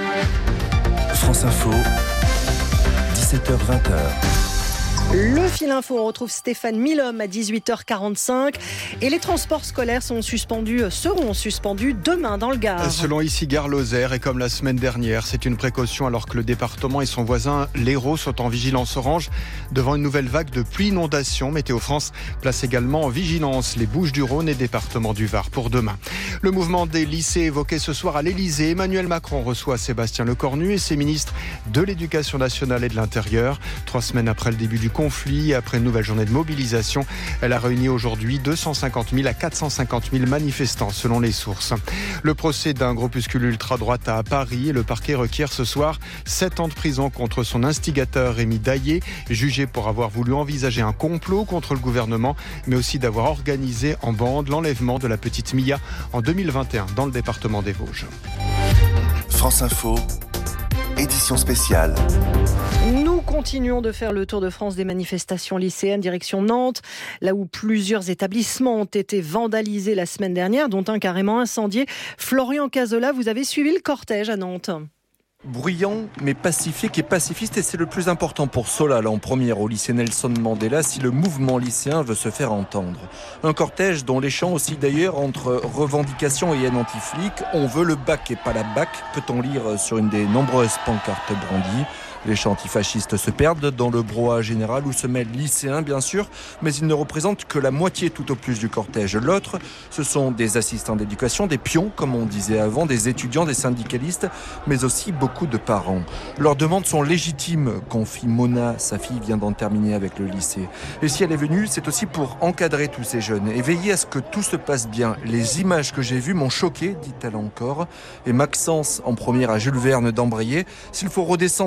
France Info, dix-sept heures vingt. Le fil info, on retrouve Stéphane Milhomme à dix-huit heures quarante-cinq et les transports scolaires sont suspendus, seront suspendus demain dans le Gard. Selon ici Gare Lozère et comme la semaine dernière, c'est une précaution alors que le département et son voisin l'Hérault sont en vigilance orange devant une nouvelle vague de pluie inondation. Météo France place également en vigilance les Bouches-du-Rhône et département du Var pour demain. Le mouvement des lycées évoqué ce soir à l'Élysée, Emmanuel Macron reçoit Sébastien Lecornu et ses ministres de l'Éducation nationale et de l'Intérieur. Trois semaines après le début du conflit, après une nouvelle journée de mobilisation, elle a réuni aujourd'hui deux cent cinquante mille à quatre cent cinquante mille manifestants selon les sources. Le procès d'un groupuscule ultra-droite à Paris et le parquet requiert ce soir sept ans de prison contre son instigateur Rémi Daillé, jugé pour avoir voulu envisager un complot contre le gouvernement, mais aussi d'avoir organisé en bande l'enlèvement de la petite Mia en deux mille vingt et un dans le département des Vosges. France Info, édition spéciale. Nous continuons de faire le tour de France des manifestations lycéennes direction Nantes, là où plusieurs établissements ont été vandalisés la semaine dernière, dont un carrément incendié. Florian Cazola, vous avez suivi le cortège à Nantes. Bruyant, mais pacifique et pacifiste, et c'est le plus important pour Solal en première au lycée Nelson Mandela si le mouvement lycéen veut se faire entendre. Un cortège dont les chants aussi d'ailleurs entre revendications et haine anti-flic. On veut le bac et pas la bac, peut-on lire sur une des nombreuses pancartes brandies. Les chants antifascistes se perdent dans le brouhaha général où se mêlent lycéens bien sûr, mais ils ne représentent que la moitié tout au plus du cortège. L'autre, ce sont des assistants d'éducation, des pions comme on disait avant, des étudiants, des syndicalistes, mais aussi beaucoup de parents. Leurs demandes sont légitimes, confie Mona, sa fille vient d'en terminer avec le lycée. Et si elle est venue, c'est aussi pour encadrer tous ces jeunes et veiller à ce que tout se passe bien. Les images que j'ai vues m'ont choqué, dit-elle encore. Et Maxence, en première à Jules Verne d'embrayer, s'il faut redescendre dans la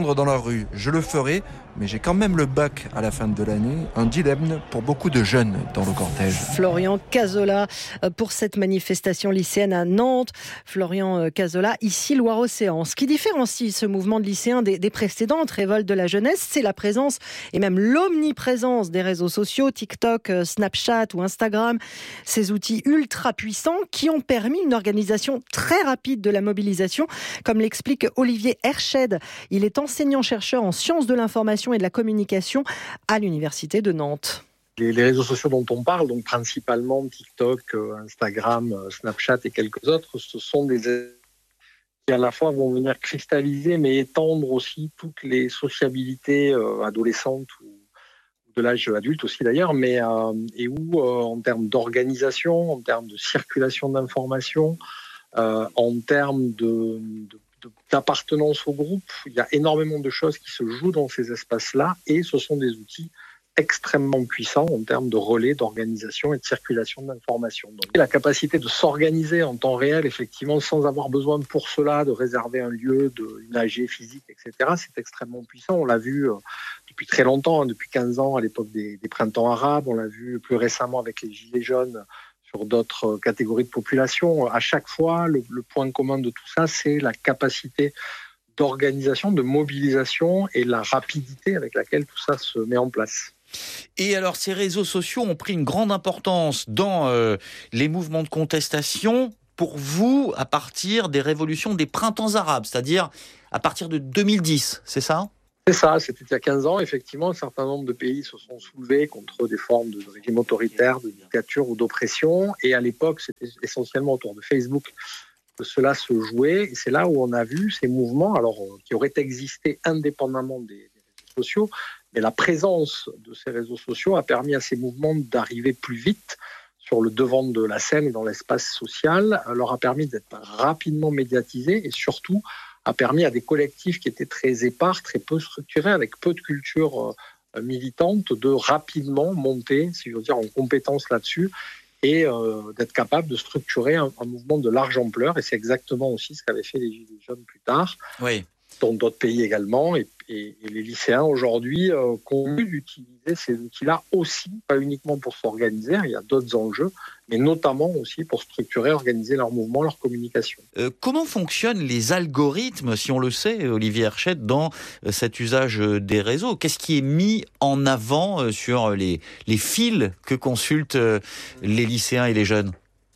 rue. Je le ferai, mais j'ai quand même le bac à la fin de l'année. Un dilemme pour beaucoup de jeunes dans le cortège. Florian Cazola pour cette manifestation lycéenne à Nantes. Florian Cazola, ici Loire-Océan. Ce qui différencie ce mouvement de lycéens des, des précédentes révoltes de la jeunesse, c'est la présence et même l'omniprésence des réseaux sociaux, TikTok, Snapchat ou Instagram. Ces outils ultra puissants qui ont permis une organisation très rapide de la mobilisation, comme l'explique Olivier Herched. Il est enseignant-chercheur en sciences de l'information et de la communication à l'Université de Nantes. Les, les réseaux sociaux dont on parle, donc principalement TikTok, Instagram, Snapchat et quelques autres, ce sont des qui à la fois vont venir cristalliser mais étendre aussi toutes les sociabilités euh, adolescentes ou de l'âge adulte aussi d'ailleurs, mais euh, et où euh, en termes d'organisation, en termes de circulation d'informations, euh, en termes de, de d'appartenance au groupe, il y a énormément de choses qui se jouent dans ces espaces-là et ce sont des outils extrêmement puissants en termes de relais, d'organisation et de circulation d'informations. Donc, la capacité de s'organiser en temps réel, effectivement, sans avoir besoin pour cela de réserver un lieu, de, une A G physique, et cetera, c'est extrêmement puissant. On l'a vu euh, depuis très longtemps, hein, depuis quinze ans à l'époque des, des printemps arabes, on l'a vu plus récemment avec les gilets jaunes, sur d'autres catégories de population. À chaque fois, le, le point commun de tout ça, c'est la capacité d'organisation, de mobilisation et la rapidité avec laquelle tout ça se met en place. Et alors, ces réseaux sociaux ont pris une grande importance dans euh, les mouvements de contestation, pour vous, à partir des révolutions des printemps arabes, c'est-à-dire à partir de deux mille dix, c'est ça ? C'est ça, c'était il y a quinze ans. Effectivement, un certain nombre de pays se sont soulevés contre des formes de régime autoritaire, de dictature ou d'oppression. Et à l'époque, c'était essentiellement autour de Facebook que cela se jouait. Et c'est là où on a vu ces mouvements, alors qui auraient existé indépendamment des, des réseaux sociaux, mais la présence de ces réseaux sociaux a permis à ces mouvements d'arriver plus vite sur le devant de la scène et dans l'espace social, leur a permis d'être rapidement médiatisés et surtout a permis à des collectifs qui étaient très épars, très peu structurés, avec peu de culture euh, militante, de rapidement monter, si je veux dire, en compétence là-dessus et euh, d'être capable de structurer un, un mouvement de large ampleur. Et c'est exactement aussi ce qu'avaient fait les Gilets jaunes plus tard, oui. dans d'autres pays également. Et, et, et les lycéens aujourd'hui euh, continuent d'utiliser ces outils-là aussi, pas uniquement pour s'organiser, il y a d'autres enjeux, mais notamment aussi pour structurer, organiser leur mouvement, leur communication. Euh, comment fonctionnent les algorithmes, si on le sait, Olivier Herched, dans euh, cet usage des réseaux ? Qu'est-ce qui est mis en avant euh, sur les, les fils que consultent euh, les lycéens et les jeunes ?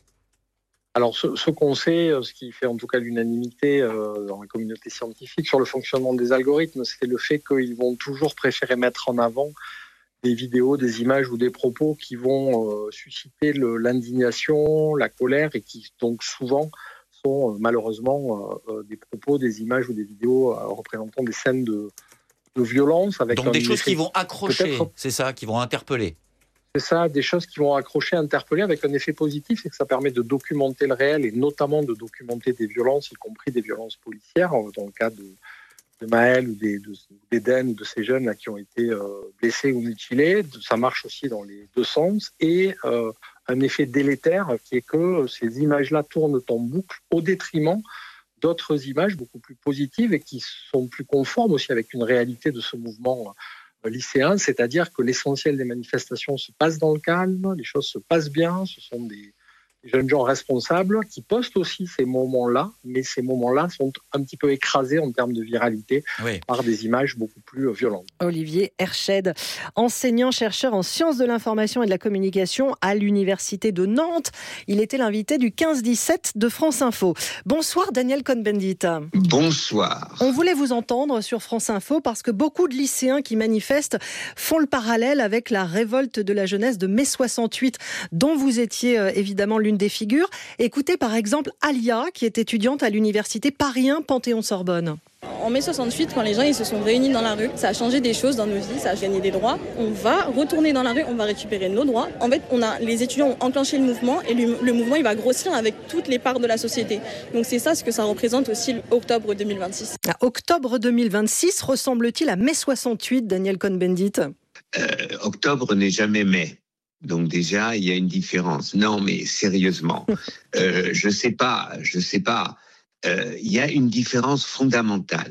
Alors, ce, ce qu'on sait, ce qui fait en tout cas l'unanimité euh, dans la communauté scientifique sur le fonctionnement des algorithmes, c'est le fait qu'ils vont toujours préférer mettre en avant des vidéos, des images ou des propos qui vont euh, susciter le, l'indignation, la colère et qui donc souvent sont euh, malheureusement euh, des propos, des images ou des vidéos euh, représentant des scènes de, de violence. Avec donc des choses qui vont accrocher, c'est ça, qui vont interpeller. C'est ça, des choses qui vont accrocher, interpeller avec un effet positif, c'est que ça permet de documenter le réel et notamment de documenter des violences, y compris des violences policières, dans le cas de, de Maël ou des, de, d'Eden ou de ces jeunes là, qui ont été euh, blessés ou mutilés. Ça marche aussi dans les deux sens. Et euh, un effet délétère qui est que ces images-là tournent en boucle au détriment d'autres images beaucoup plus positives et qui sont plus conformes aussi avec une réalité de ce mouvement lycéen, c'est-à-dire que l'essentiel des manifestations se passe dans le calme, les choses se passent bien, ce sont des, des jeunes gens responsables qui postent aussi ces moments-là, mais ces moments-là sont un petit peu écrasés en termes de viralité oui. par des images beaucoup plus violentes. Olivier Herched, enseignant-chercheur en sciences de l'information et de la communication à l'Université de Nantes. Il était l'invité du quinze dix-sept de France Info. Bonsoir Daniel Cohn-Bendit. Bonsoir. On voulait vous entendre sur France Info parce que beaucoup de lycéens qui manifestent font le parallèle avec la révolte de la jeunesse de mai soixante-huit, dont vous étiez euh, évidemment l'une des figures. Écoutez par exemple Alia, qui est étudiante à l'université Paris un Panthéon-Sorbonne. En mai soixante-huit, quand les gens ils se sont réunis dans la rue, ça a changé des choses dans nos vies, ça a gagné des droits. On va retourner dans la rue, on va récupérer nos droits. En fait, on a, les étudiants ont enclenché le mouvement et le, le mouvement il va grossir avec toutes les parts de la société. Donc c'est ça ce que ça représente aussi octobre deux mille vingt-six. Octobre deux mille vingt-six ressemble-t-il à mai soixante-huit, Daniel Cohn-Bendit ? euh, Octobre n'est jamais mai. Donc déjà, il y a une différence. Non, mais sérieusement, euh, je sais pas, je sais pas. Euh, il y a une différence fondamentale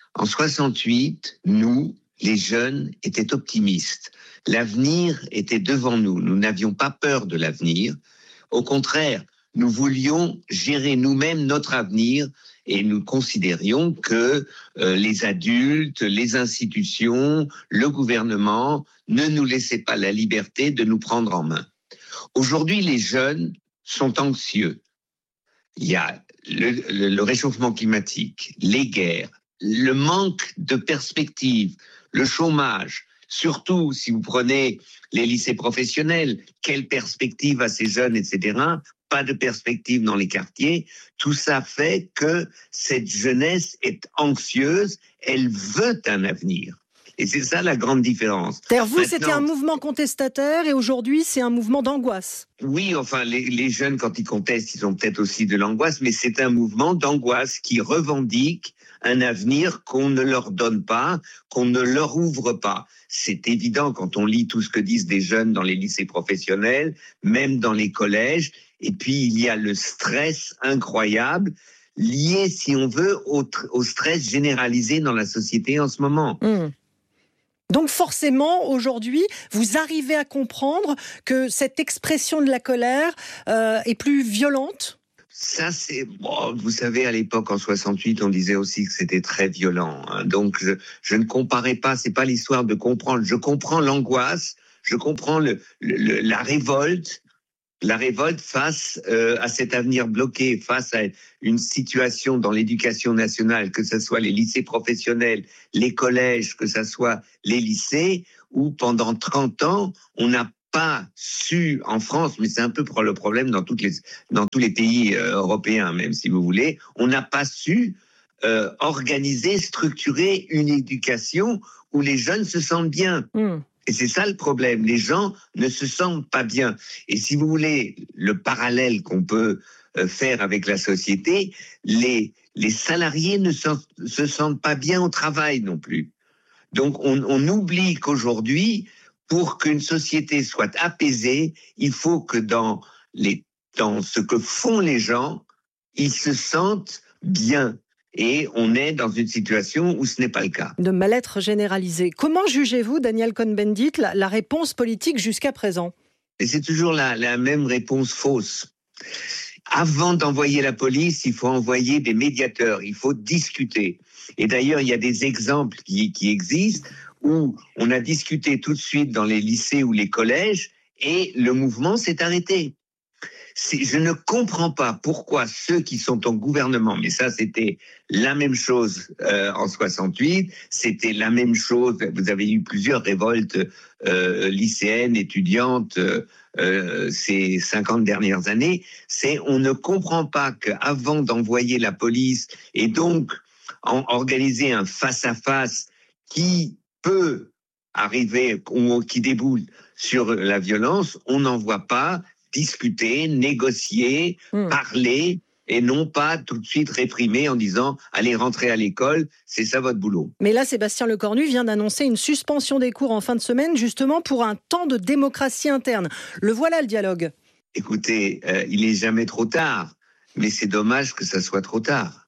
En soixante-huit, nous, les jeunes, étaient optimistes. L'avenir était devant nous. Nous n'avions pas peur de l'avenir. Au contraire, nous voulions gérer nous-mêmes notre avenir et nous considérions que euh, les adultes, les institutions, le gouvernement ne nous laissaient pas la liberté de nous prendre en main. Aujourd'hui, les jeunes sont anxieux. Il y a le, le, le réchauffement climatique, les guerres, le manque de perspectives, le chômage. Surtout si vous prenez les lycées professionnels, quelle perspective à ces jeunes, et cetera. Pas de perspective dans les quartiers. Tout ça fait que cette jeunesse est anxieuse, elle veut un avenir. Et c'est ça la grande différence. C'est-à-dire vous, Maintenant, c'était un mouvement contestataire et aujourd'hui, c'est un mouvement d'angoisse. Oui, enfin, les, les jeunes, quand ils contestent, ils ont peut-être aussi de l'angoisse, mais c'est un mouvement d'angoisse qui revendique un avenir qu'on ne leur donne pas, qu'on ne leur ouvre pas. C'est évident quand on lit tout ce que disent des jeunes dans les lycées professionnels, même dans les collèges. Et puis, il y a le stress incroyable lié, si on veut, au, au stress généralisé dans la société en ce moment. Mmh. Donc forcément, aujourd'hui, vous arrivez à comprendre que cette expression de la colère euh, est plus violente ? Ça, c'est... Bon, vous savez, à l'époque, en soixante-huit, on disait aussi que c'était très violent. Hein. Donc, je, je ne comparais pas, c'est pas l'histoire de comprendre. Je comprends l'angoisse, je comprends le, le, la révolte, la révolte face euh, à cet avenir bloqué, face à une situation dans l'éducation nationale, que ce soit les lycées professionnels, les collèges, que ce soit les lycées, où pendant trente ans, on n'a pas su en France, mais c'est un peu le problème dans, toutes les, dans tous les pays euh, européens, même si vous voulez, on n'a pas su euh, organiser, structurer une éducation où les jeunes se sentent bien. Mmh. Et c'est ça le problème, les gens ne se sentent pas bien. Et si vous voulez, le parallèle qu'on peut euh, faire avec la société, les, les salariés ne se, se sentent pas bien au travail non plus. Donc on, on oublie qu'aujourd'hui, pour qu'une société soit apaisée, il faut que dans, les, dans ce que font les gens, ils se sentent bien. Et on est dans une situation où ce n'est pas le cas. De mal-être généralisé. Comment jugez-vous, Daniel Cohn-Bendit, la, la réponse politique jusqu'à présent ? Et c'est toujours la, la même réponse fausse. Avant d'envoyer la police, il faut envoyer des médiateurs, il faut discuter. Et d'ailleurs, il y a des exemples qui, qui existent où on a discuté tout de suite dans les lycées ou les collèges et le mouvement s'est arrêté. C'est, je ne comprends pas pourquoi ceux qui sont au gouvernement, mais ça c'était la même chose euh, en soixante-huit, c'était la même chose, vous avez eu plusieurs révoltes euh, lycéennes, étudiantes euh, euh, ces cinquante dernières années, c'est on ne comprend pas qu'avant d'envoyer la police et donc en, organiser un face-à-face qui peut arriver ou qui déboule sur la violence, on n'envoie pas discuter, négocier, mmh. parler et non pas tout de suite réprimer en disant « allez rentrer à l'école, c'est ça votre boulot ». Mais là, Sébastien Lecornu vient d'annoncer une suspension des cours en fin de semaine justement pour un temps de démocratie interne. Le voilà le dialogue. Écoutez, euh, il n'est jamais trop tard, mais c'est dommage que ça soit trop tard.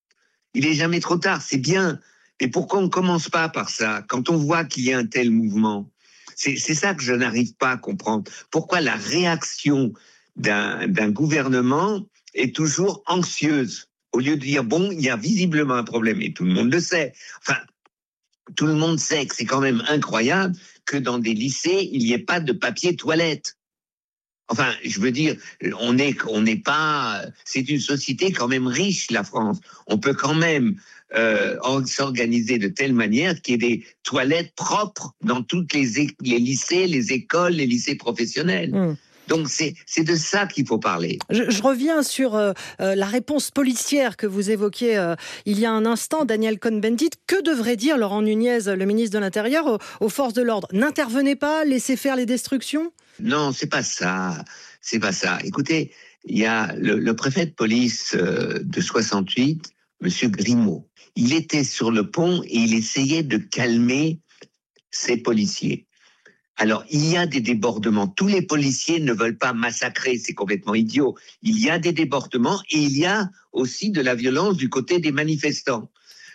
Il n'est jamais trop tard, c'est bien. Mais pourquoi on ne commence pas par ça quand on voit qu'il y a un tel mouvement ? C'est, c'est ça que je n'arrive pas à comprendre. Pourquoi la réaction d'un, d'un gouvernement est toujours anxieuse au lieu de dire, bon, il y a visiblement un problème, et tout le monde le sait. Enfin, tout le monde sait que c'est quand même incroyable que dans des lycées, il n'y ait pas de papier toilette. Enfin, je veux dire, on n'est on n'est pas... C'est une société quand même riche, la France. On peut quand même euh, s'organiser de telle manière qu'il y ait des toilettes propres dans tous les, les lycées, les écoles, les lycées professionnels. Mmh. Donc c'est, c'est de ça qu'il faut parler. Je, je reviens sur euh, la réponse policière que vous évoquiez euh, il y a un instant, Daniel Cohn-Bendit. Que devrait dire Laurent Nunez, le ministre de l'Intérieur, aux, aux forces de l'ordre ? N'intervenez pas, laissez faire les destructions ? Non, c'est pas ça. C'est pas ça. Écoutez, il y a le, le préfet de police euh, de soixante-huit, Monsieur Grimaud. Il était sur le pont et il essayait de calmer ses policiers. Alors, il y a des débordements. Tous les policiers ne veulent pas massacrer, c'est complètement idiot. Il y a des débordements et il y a aussi de la violence du côté des manifestants.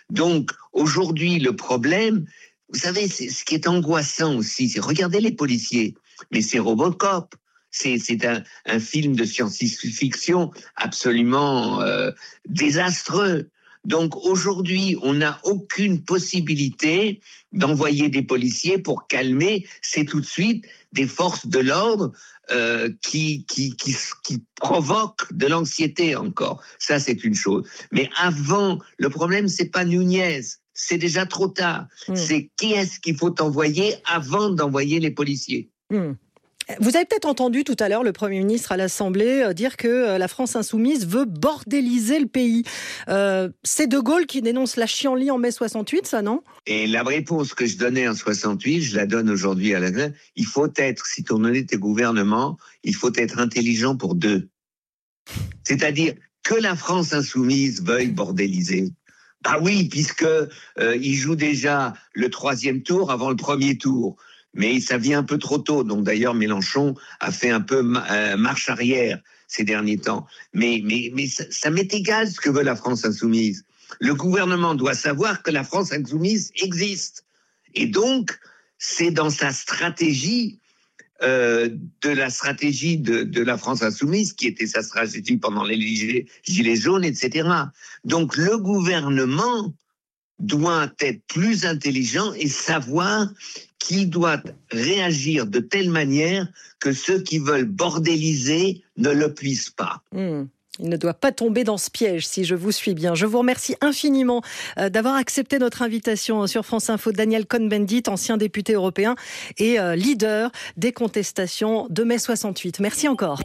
Donc, aujourd'hui, le problème, vous savez, c'est, ce qui est angoissant aussi, c'est regarder les policiers, mais c'est Robocop. C'est, c'est un, un film de science-fiction absolument euh, désastreux. Donc aujourd'hui, on n'a aucune possibilité d'envoyer des policiers pour calmer. C'est tout de suite des forces de l'ordre euh, qui, qui, qui, qui provoquent de l'anxiété encore. Ça, c'est une chose. Mais avant, le problème, c'est pas Nunez. C'est déjà trop tard. Mmh. C'est qui est-ce qu'il faut envoyer avant d'envoyer les policiers. Mmh. Vous avez peut-être entendu tout à l'heure le Premier ministre à l'Assemblée dire que la France insoumise veut bordéliser le pays. Euh, c'est De Gaulle qui dénonce la chienlit en mai soixante-huit, ça, non ? Et la réponse que je donnais en soixante-huit, je la donne aujourd'hui à la fin. Il faut être, si on est au gouvernement, il faut être intelligent pour deux. C'est-à-dire que la France insoumise veuille bordéliser. Ah oui, puisque euh, il joue déjà le troisième tour avant le premier tour. Mais ça vient un peu trop tôt. Donc d'ailleurs, Mélenchon a fait un peu euh, marche arrière ces derniers temps. Mais, mais, mais ça, ça m'est égal ce que veut la France insoumise. Le gouvernement doit savoir que la France insoumise existe. Et donc, c'est dans sa stratégie, euh, de la stratégie de, de la France insoumise, qui était sa stratégie pendant les Gilets jaunes, et cetera. Donc le gouvernement doit être plus intelligent et savoir qu'il doit réagir de telle manière que ceux qui veulent bordéliser ne le puissent pas. Mmh. Il ne doit pas tomber dans ce piège, si je vous suis bien. Je vous remercie infiniment d'avoir accepté notre invitation sur France Info. Daniel Cohn-Bendit, ancien député européen et leader des contestations de mai soixante-huit. Merci encore.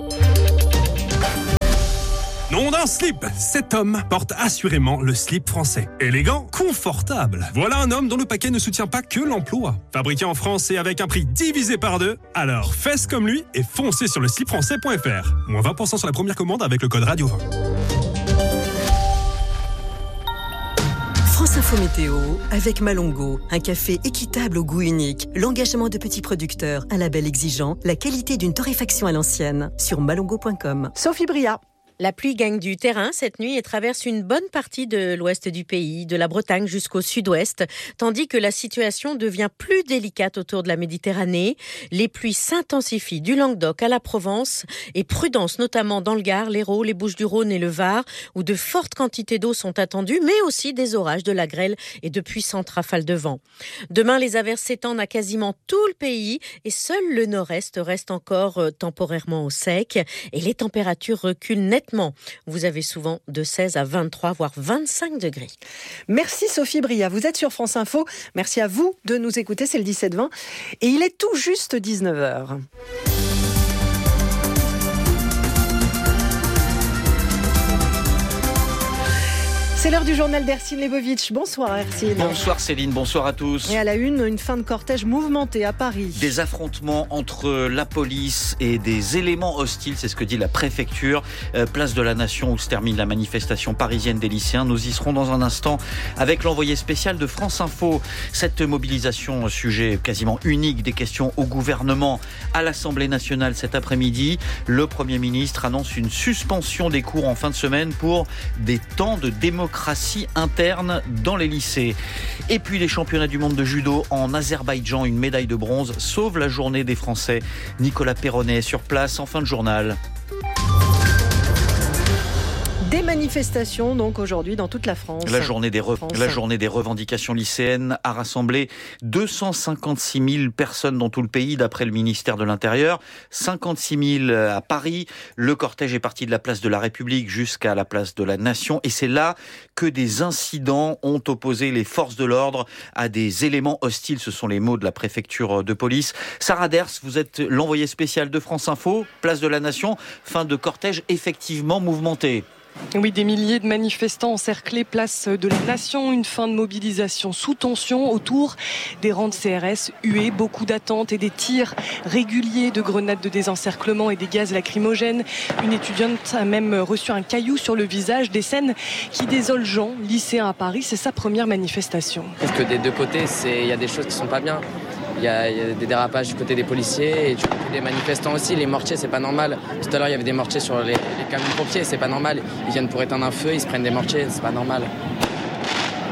Nom d'un slip, cet homme porte assurément le slip français. Élégant, confortable. Voilà un homme dont le paquet ne soutient pas que l'emploi. Fabriqué en France et avec un prix divisé par deux, alors faites comme lui et foncez sur le slip français point f r. Moins vingt pour cent sur la première commande avec le code radio vingt. France Info Météo avec Malongo, un café équitable au goût unique, l'engagement de petits producteurs, un label exigeant, la qualité d'une torréfaction à l'ancienne. Sur malongo point com. Sophie Bria. La pluie gagne du terrain cette nuit et traverse une bonne partie de l'ouest du pays, de la Bretagne jusqu'au sud-ouest, tandis que la situation devient plus délicate autour de la Méditerranée. Les pluies s'intensifient du Languedoc à la Provence et prudence notamment dans le Gard, l'Hérault, les Bouches-du-Rhône et le Var, où de fortes quantités d'eau sont attendues, mais aussi des orages, de la grêle et de puissantes rafales de vent. Demain, les averses s'étendent à quasiment tout le pays et seul le nord-est reste encore temporairement au sec et les températures reculent nettement. Vous avez souvent de seize à vingt-trois, voire vingt-cinq degrés. Merci Sophie Bria. Vous êtes sur France Info. Merci à vous de nous écouter. C'est le dix-sept vingt. Et il est tout juste dix-neuf heures. C'est l'heure du journal d'Hercine Lebovitch. Bonsoir Hercine. Bonsoir Céline, bonsoir à tous. Et à la une, une fin de cortège mouvementée à Paris. Des affrontements entre la police et des éléments hostiles, c'est ce que dit la préfecture. Euh, place de la Nation où se termine la manifestation parisienne des lycéens. Nous y serons dans un instant avec l'envoyé spécial de France Info. Cette mobilisation, sujet quasiment unique des questions au gouvernement à l'Assemblée nationale cet après-midi. Le Premier ministre annonce une suspension des cours en fin de semaine pour des temps de démocratie interne dans les lycées. Et puis les championnats du monde de judo en Azerbaïdjan, une médaille de bronze sauve la journée des Français. Nicolas Perronnet sur place en fin de journal. Des manifestations donc aujourd'hui dans toute la France. La journée des, re- la journée des revendications lycéennes a rassemblé deux cent cinquante-six mille personnes dans tout le pays d'après le ministère de l'Intérieur. cinquante-six mille à Paris. Le cortège est parti de la place de la République jusqu'à la place de la Nation. Et c'est là que des incidents ont opposé les forces de l'ordre à des éléments hostiles. Ce sont les mots de la préfecture de police. Sarah Ders, vous êtes l'envoyée spéciale de France Info, place de la Nation. Fin de cortège effectivement mouvementé. Oui, des milliers de manifestants encerclés place de la Nation, une fin de mobilisation sous tension autour des rangs de C R S hués, beaucoup d'attentes et des tirs réguliers de grenades de désencerclement et des gaz lacrymogènes. Une étudiante a même reçu un caillou sur le visage, des scènes qui désolent Jean, lycéen à Paris, c'est sa première manifestation. Je trouve que des deux côtés, il y a des choses qui ne sont pas bien. Il y, a, il y a des dérapages du côté des policiers et du côté des manifestants aussi. Les mortiers, c'est pas normal. Tout à l'heure, il y avait des mortiers sur les, les camions pompiers, c'est pas normal. Ils viennent pour éteindre un feu, ils se prennent des mortiers, c'est pas normal.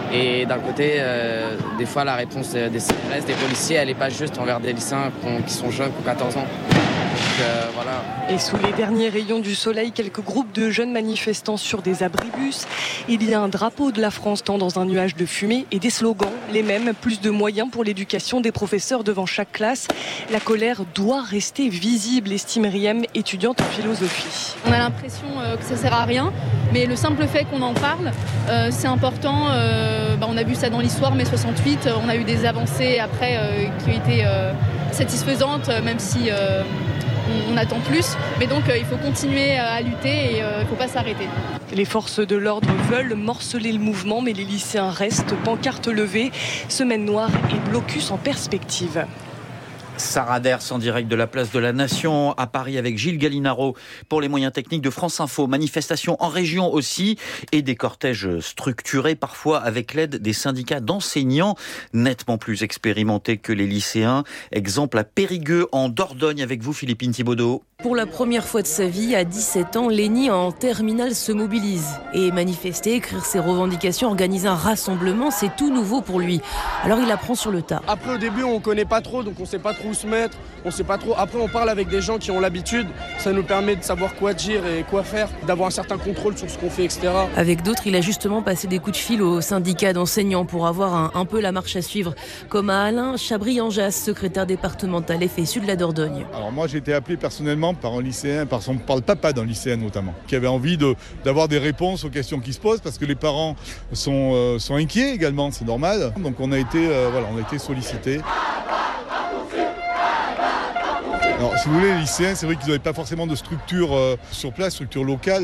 Et d'un côté, euh, des fois, la réponse des C R S, des policiers, elle n'est pas juste envers des lycéens qui sont jeunes, qui ont quatorze ans. Donc, euh, voilà. Et sous les derniers rayons du soleil, quelques groupes de jeunes manifestants sur des abribus. Il y a un drapeau de la France tend dans un nuage de fumée et des slogans, les mêmes, plus de moyens pour l'éducation des professeurs devant chaque classe. La colère doit rester visible, estime Riem, étudiante en philosophie. On a l'impression euh, que ça sert à rien, mais le simple fait qu'on en parle, euh, c'est important. Euh, bah, on a vu ça dans l'histoire, mai soixante-huit, on a eu des avancées après euh, qui ont été euh, satisfaisantes, même si... Euh, on attend plus, mais donc euh, il faut continuer à lutter et euh, il ne faut pas s'arrêter. Les forces de l'ordre veulent morceler le mouvement, mais les lycéens restent, pancartes levées, semaine noire et blocus en perspective. Sarah Ders en direct de la place de la Nation à Paris avec Gilles Gallinaro pour les moyens techniques de France Info. Manifestations en région aussi et des cortèges structurés parfois avec l'aide des syndicats d'enseignants nettement plus expérimentés que les lycéens. Exemple à Périgueux en Dordogne avec vous Philippine Thibaudeau. Pour la première fois de sa vie, à dix-sept ans, Lénie en terminale se mobilise. Et manifester, écrire ses revendications, organiser un rassemblement, c'est tout nouveau pour lui. Alors il apprend sur le tas. Après au début on connaît pas trop, donc on sait pas trop où se mettre, on sait pas trop. Après on parle avec des gens qui ont l'habitude, ça nous permet de savoir quoi dire et quoi faire, d'avoir un certain contrôle sur ce qu'on fait, et cetera. Avec d'autres, il a justement passé des coups de fil au syndicat d'enseignants pour avoir un, un peu la marche à suivre. Comme à Alain Chabry-Anjas, secrétaire départemental F S U de la Dordogne. Alors moi j'ai été appelé personnellement par un lycéen, par, son, par le papa d'un lycéen notamment, qui avait envie de, d'avoir des réponses aux questions qui se posent parce que les parents sont, euh, sont inquiets également, c'est normal. Donc on a été, euh, voilà, on a été sollicités. Alors si vous voulez, les lycéens, c'est vrai qu'ils n'avaient pas forcément de structure euh, sur place, structure locale.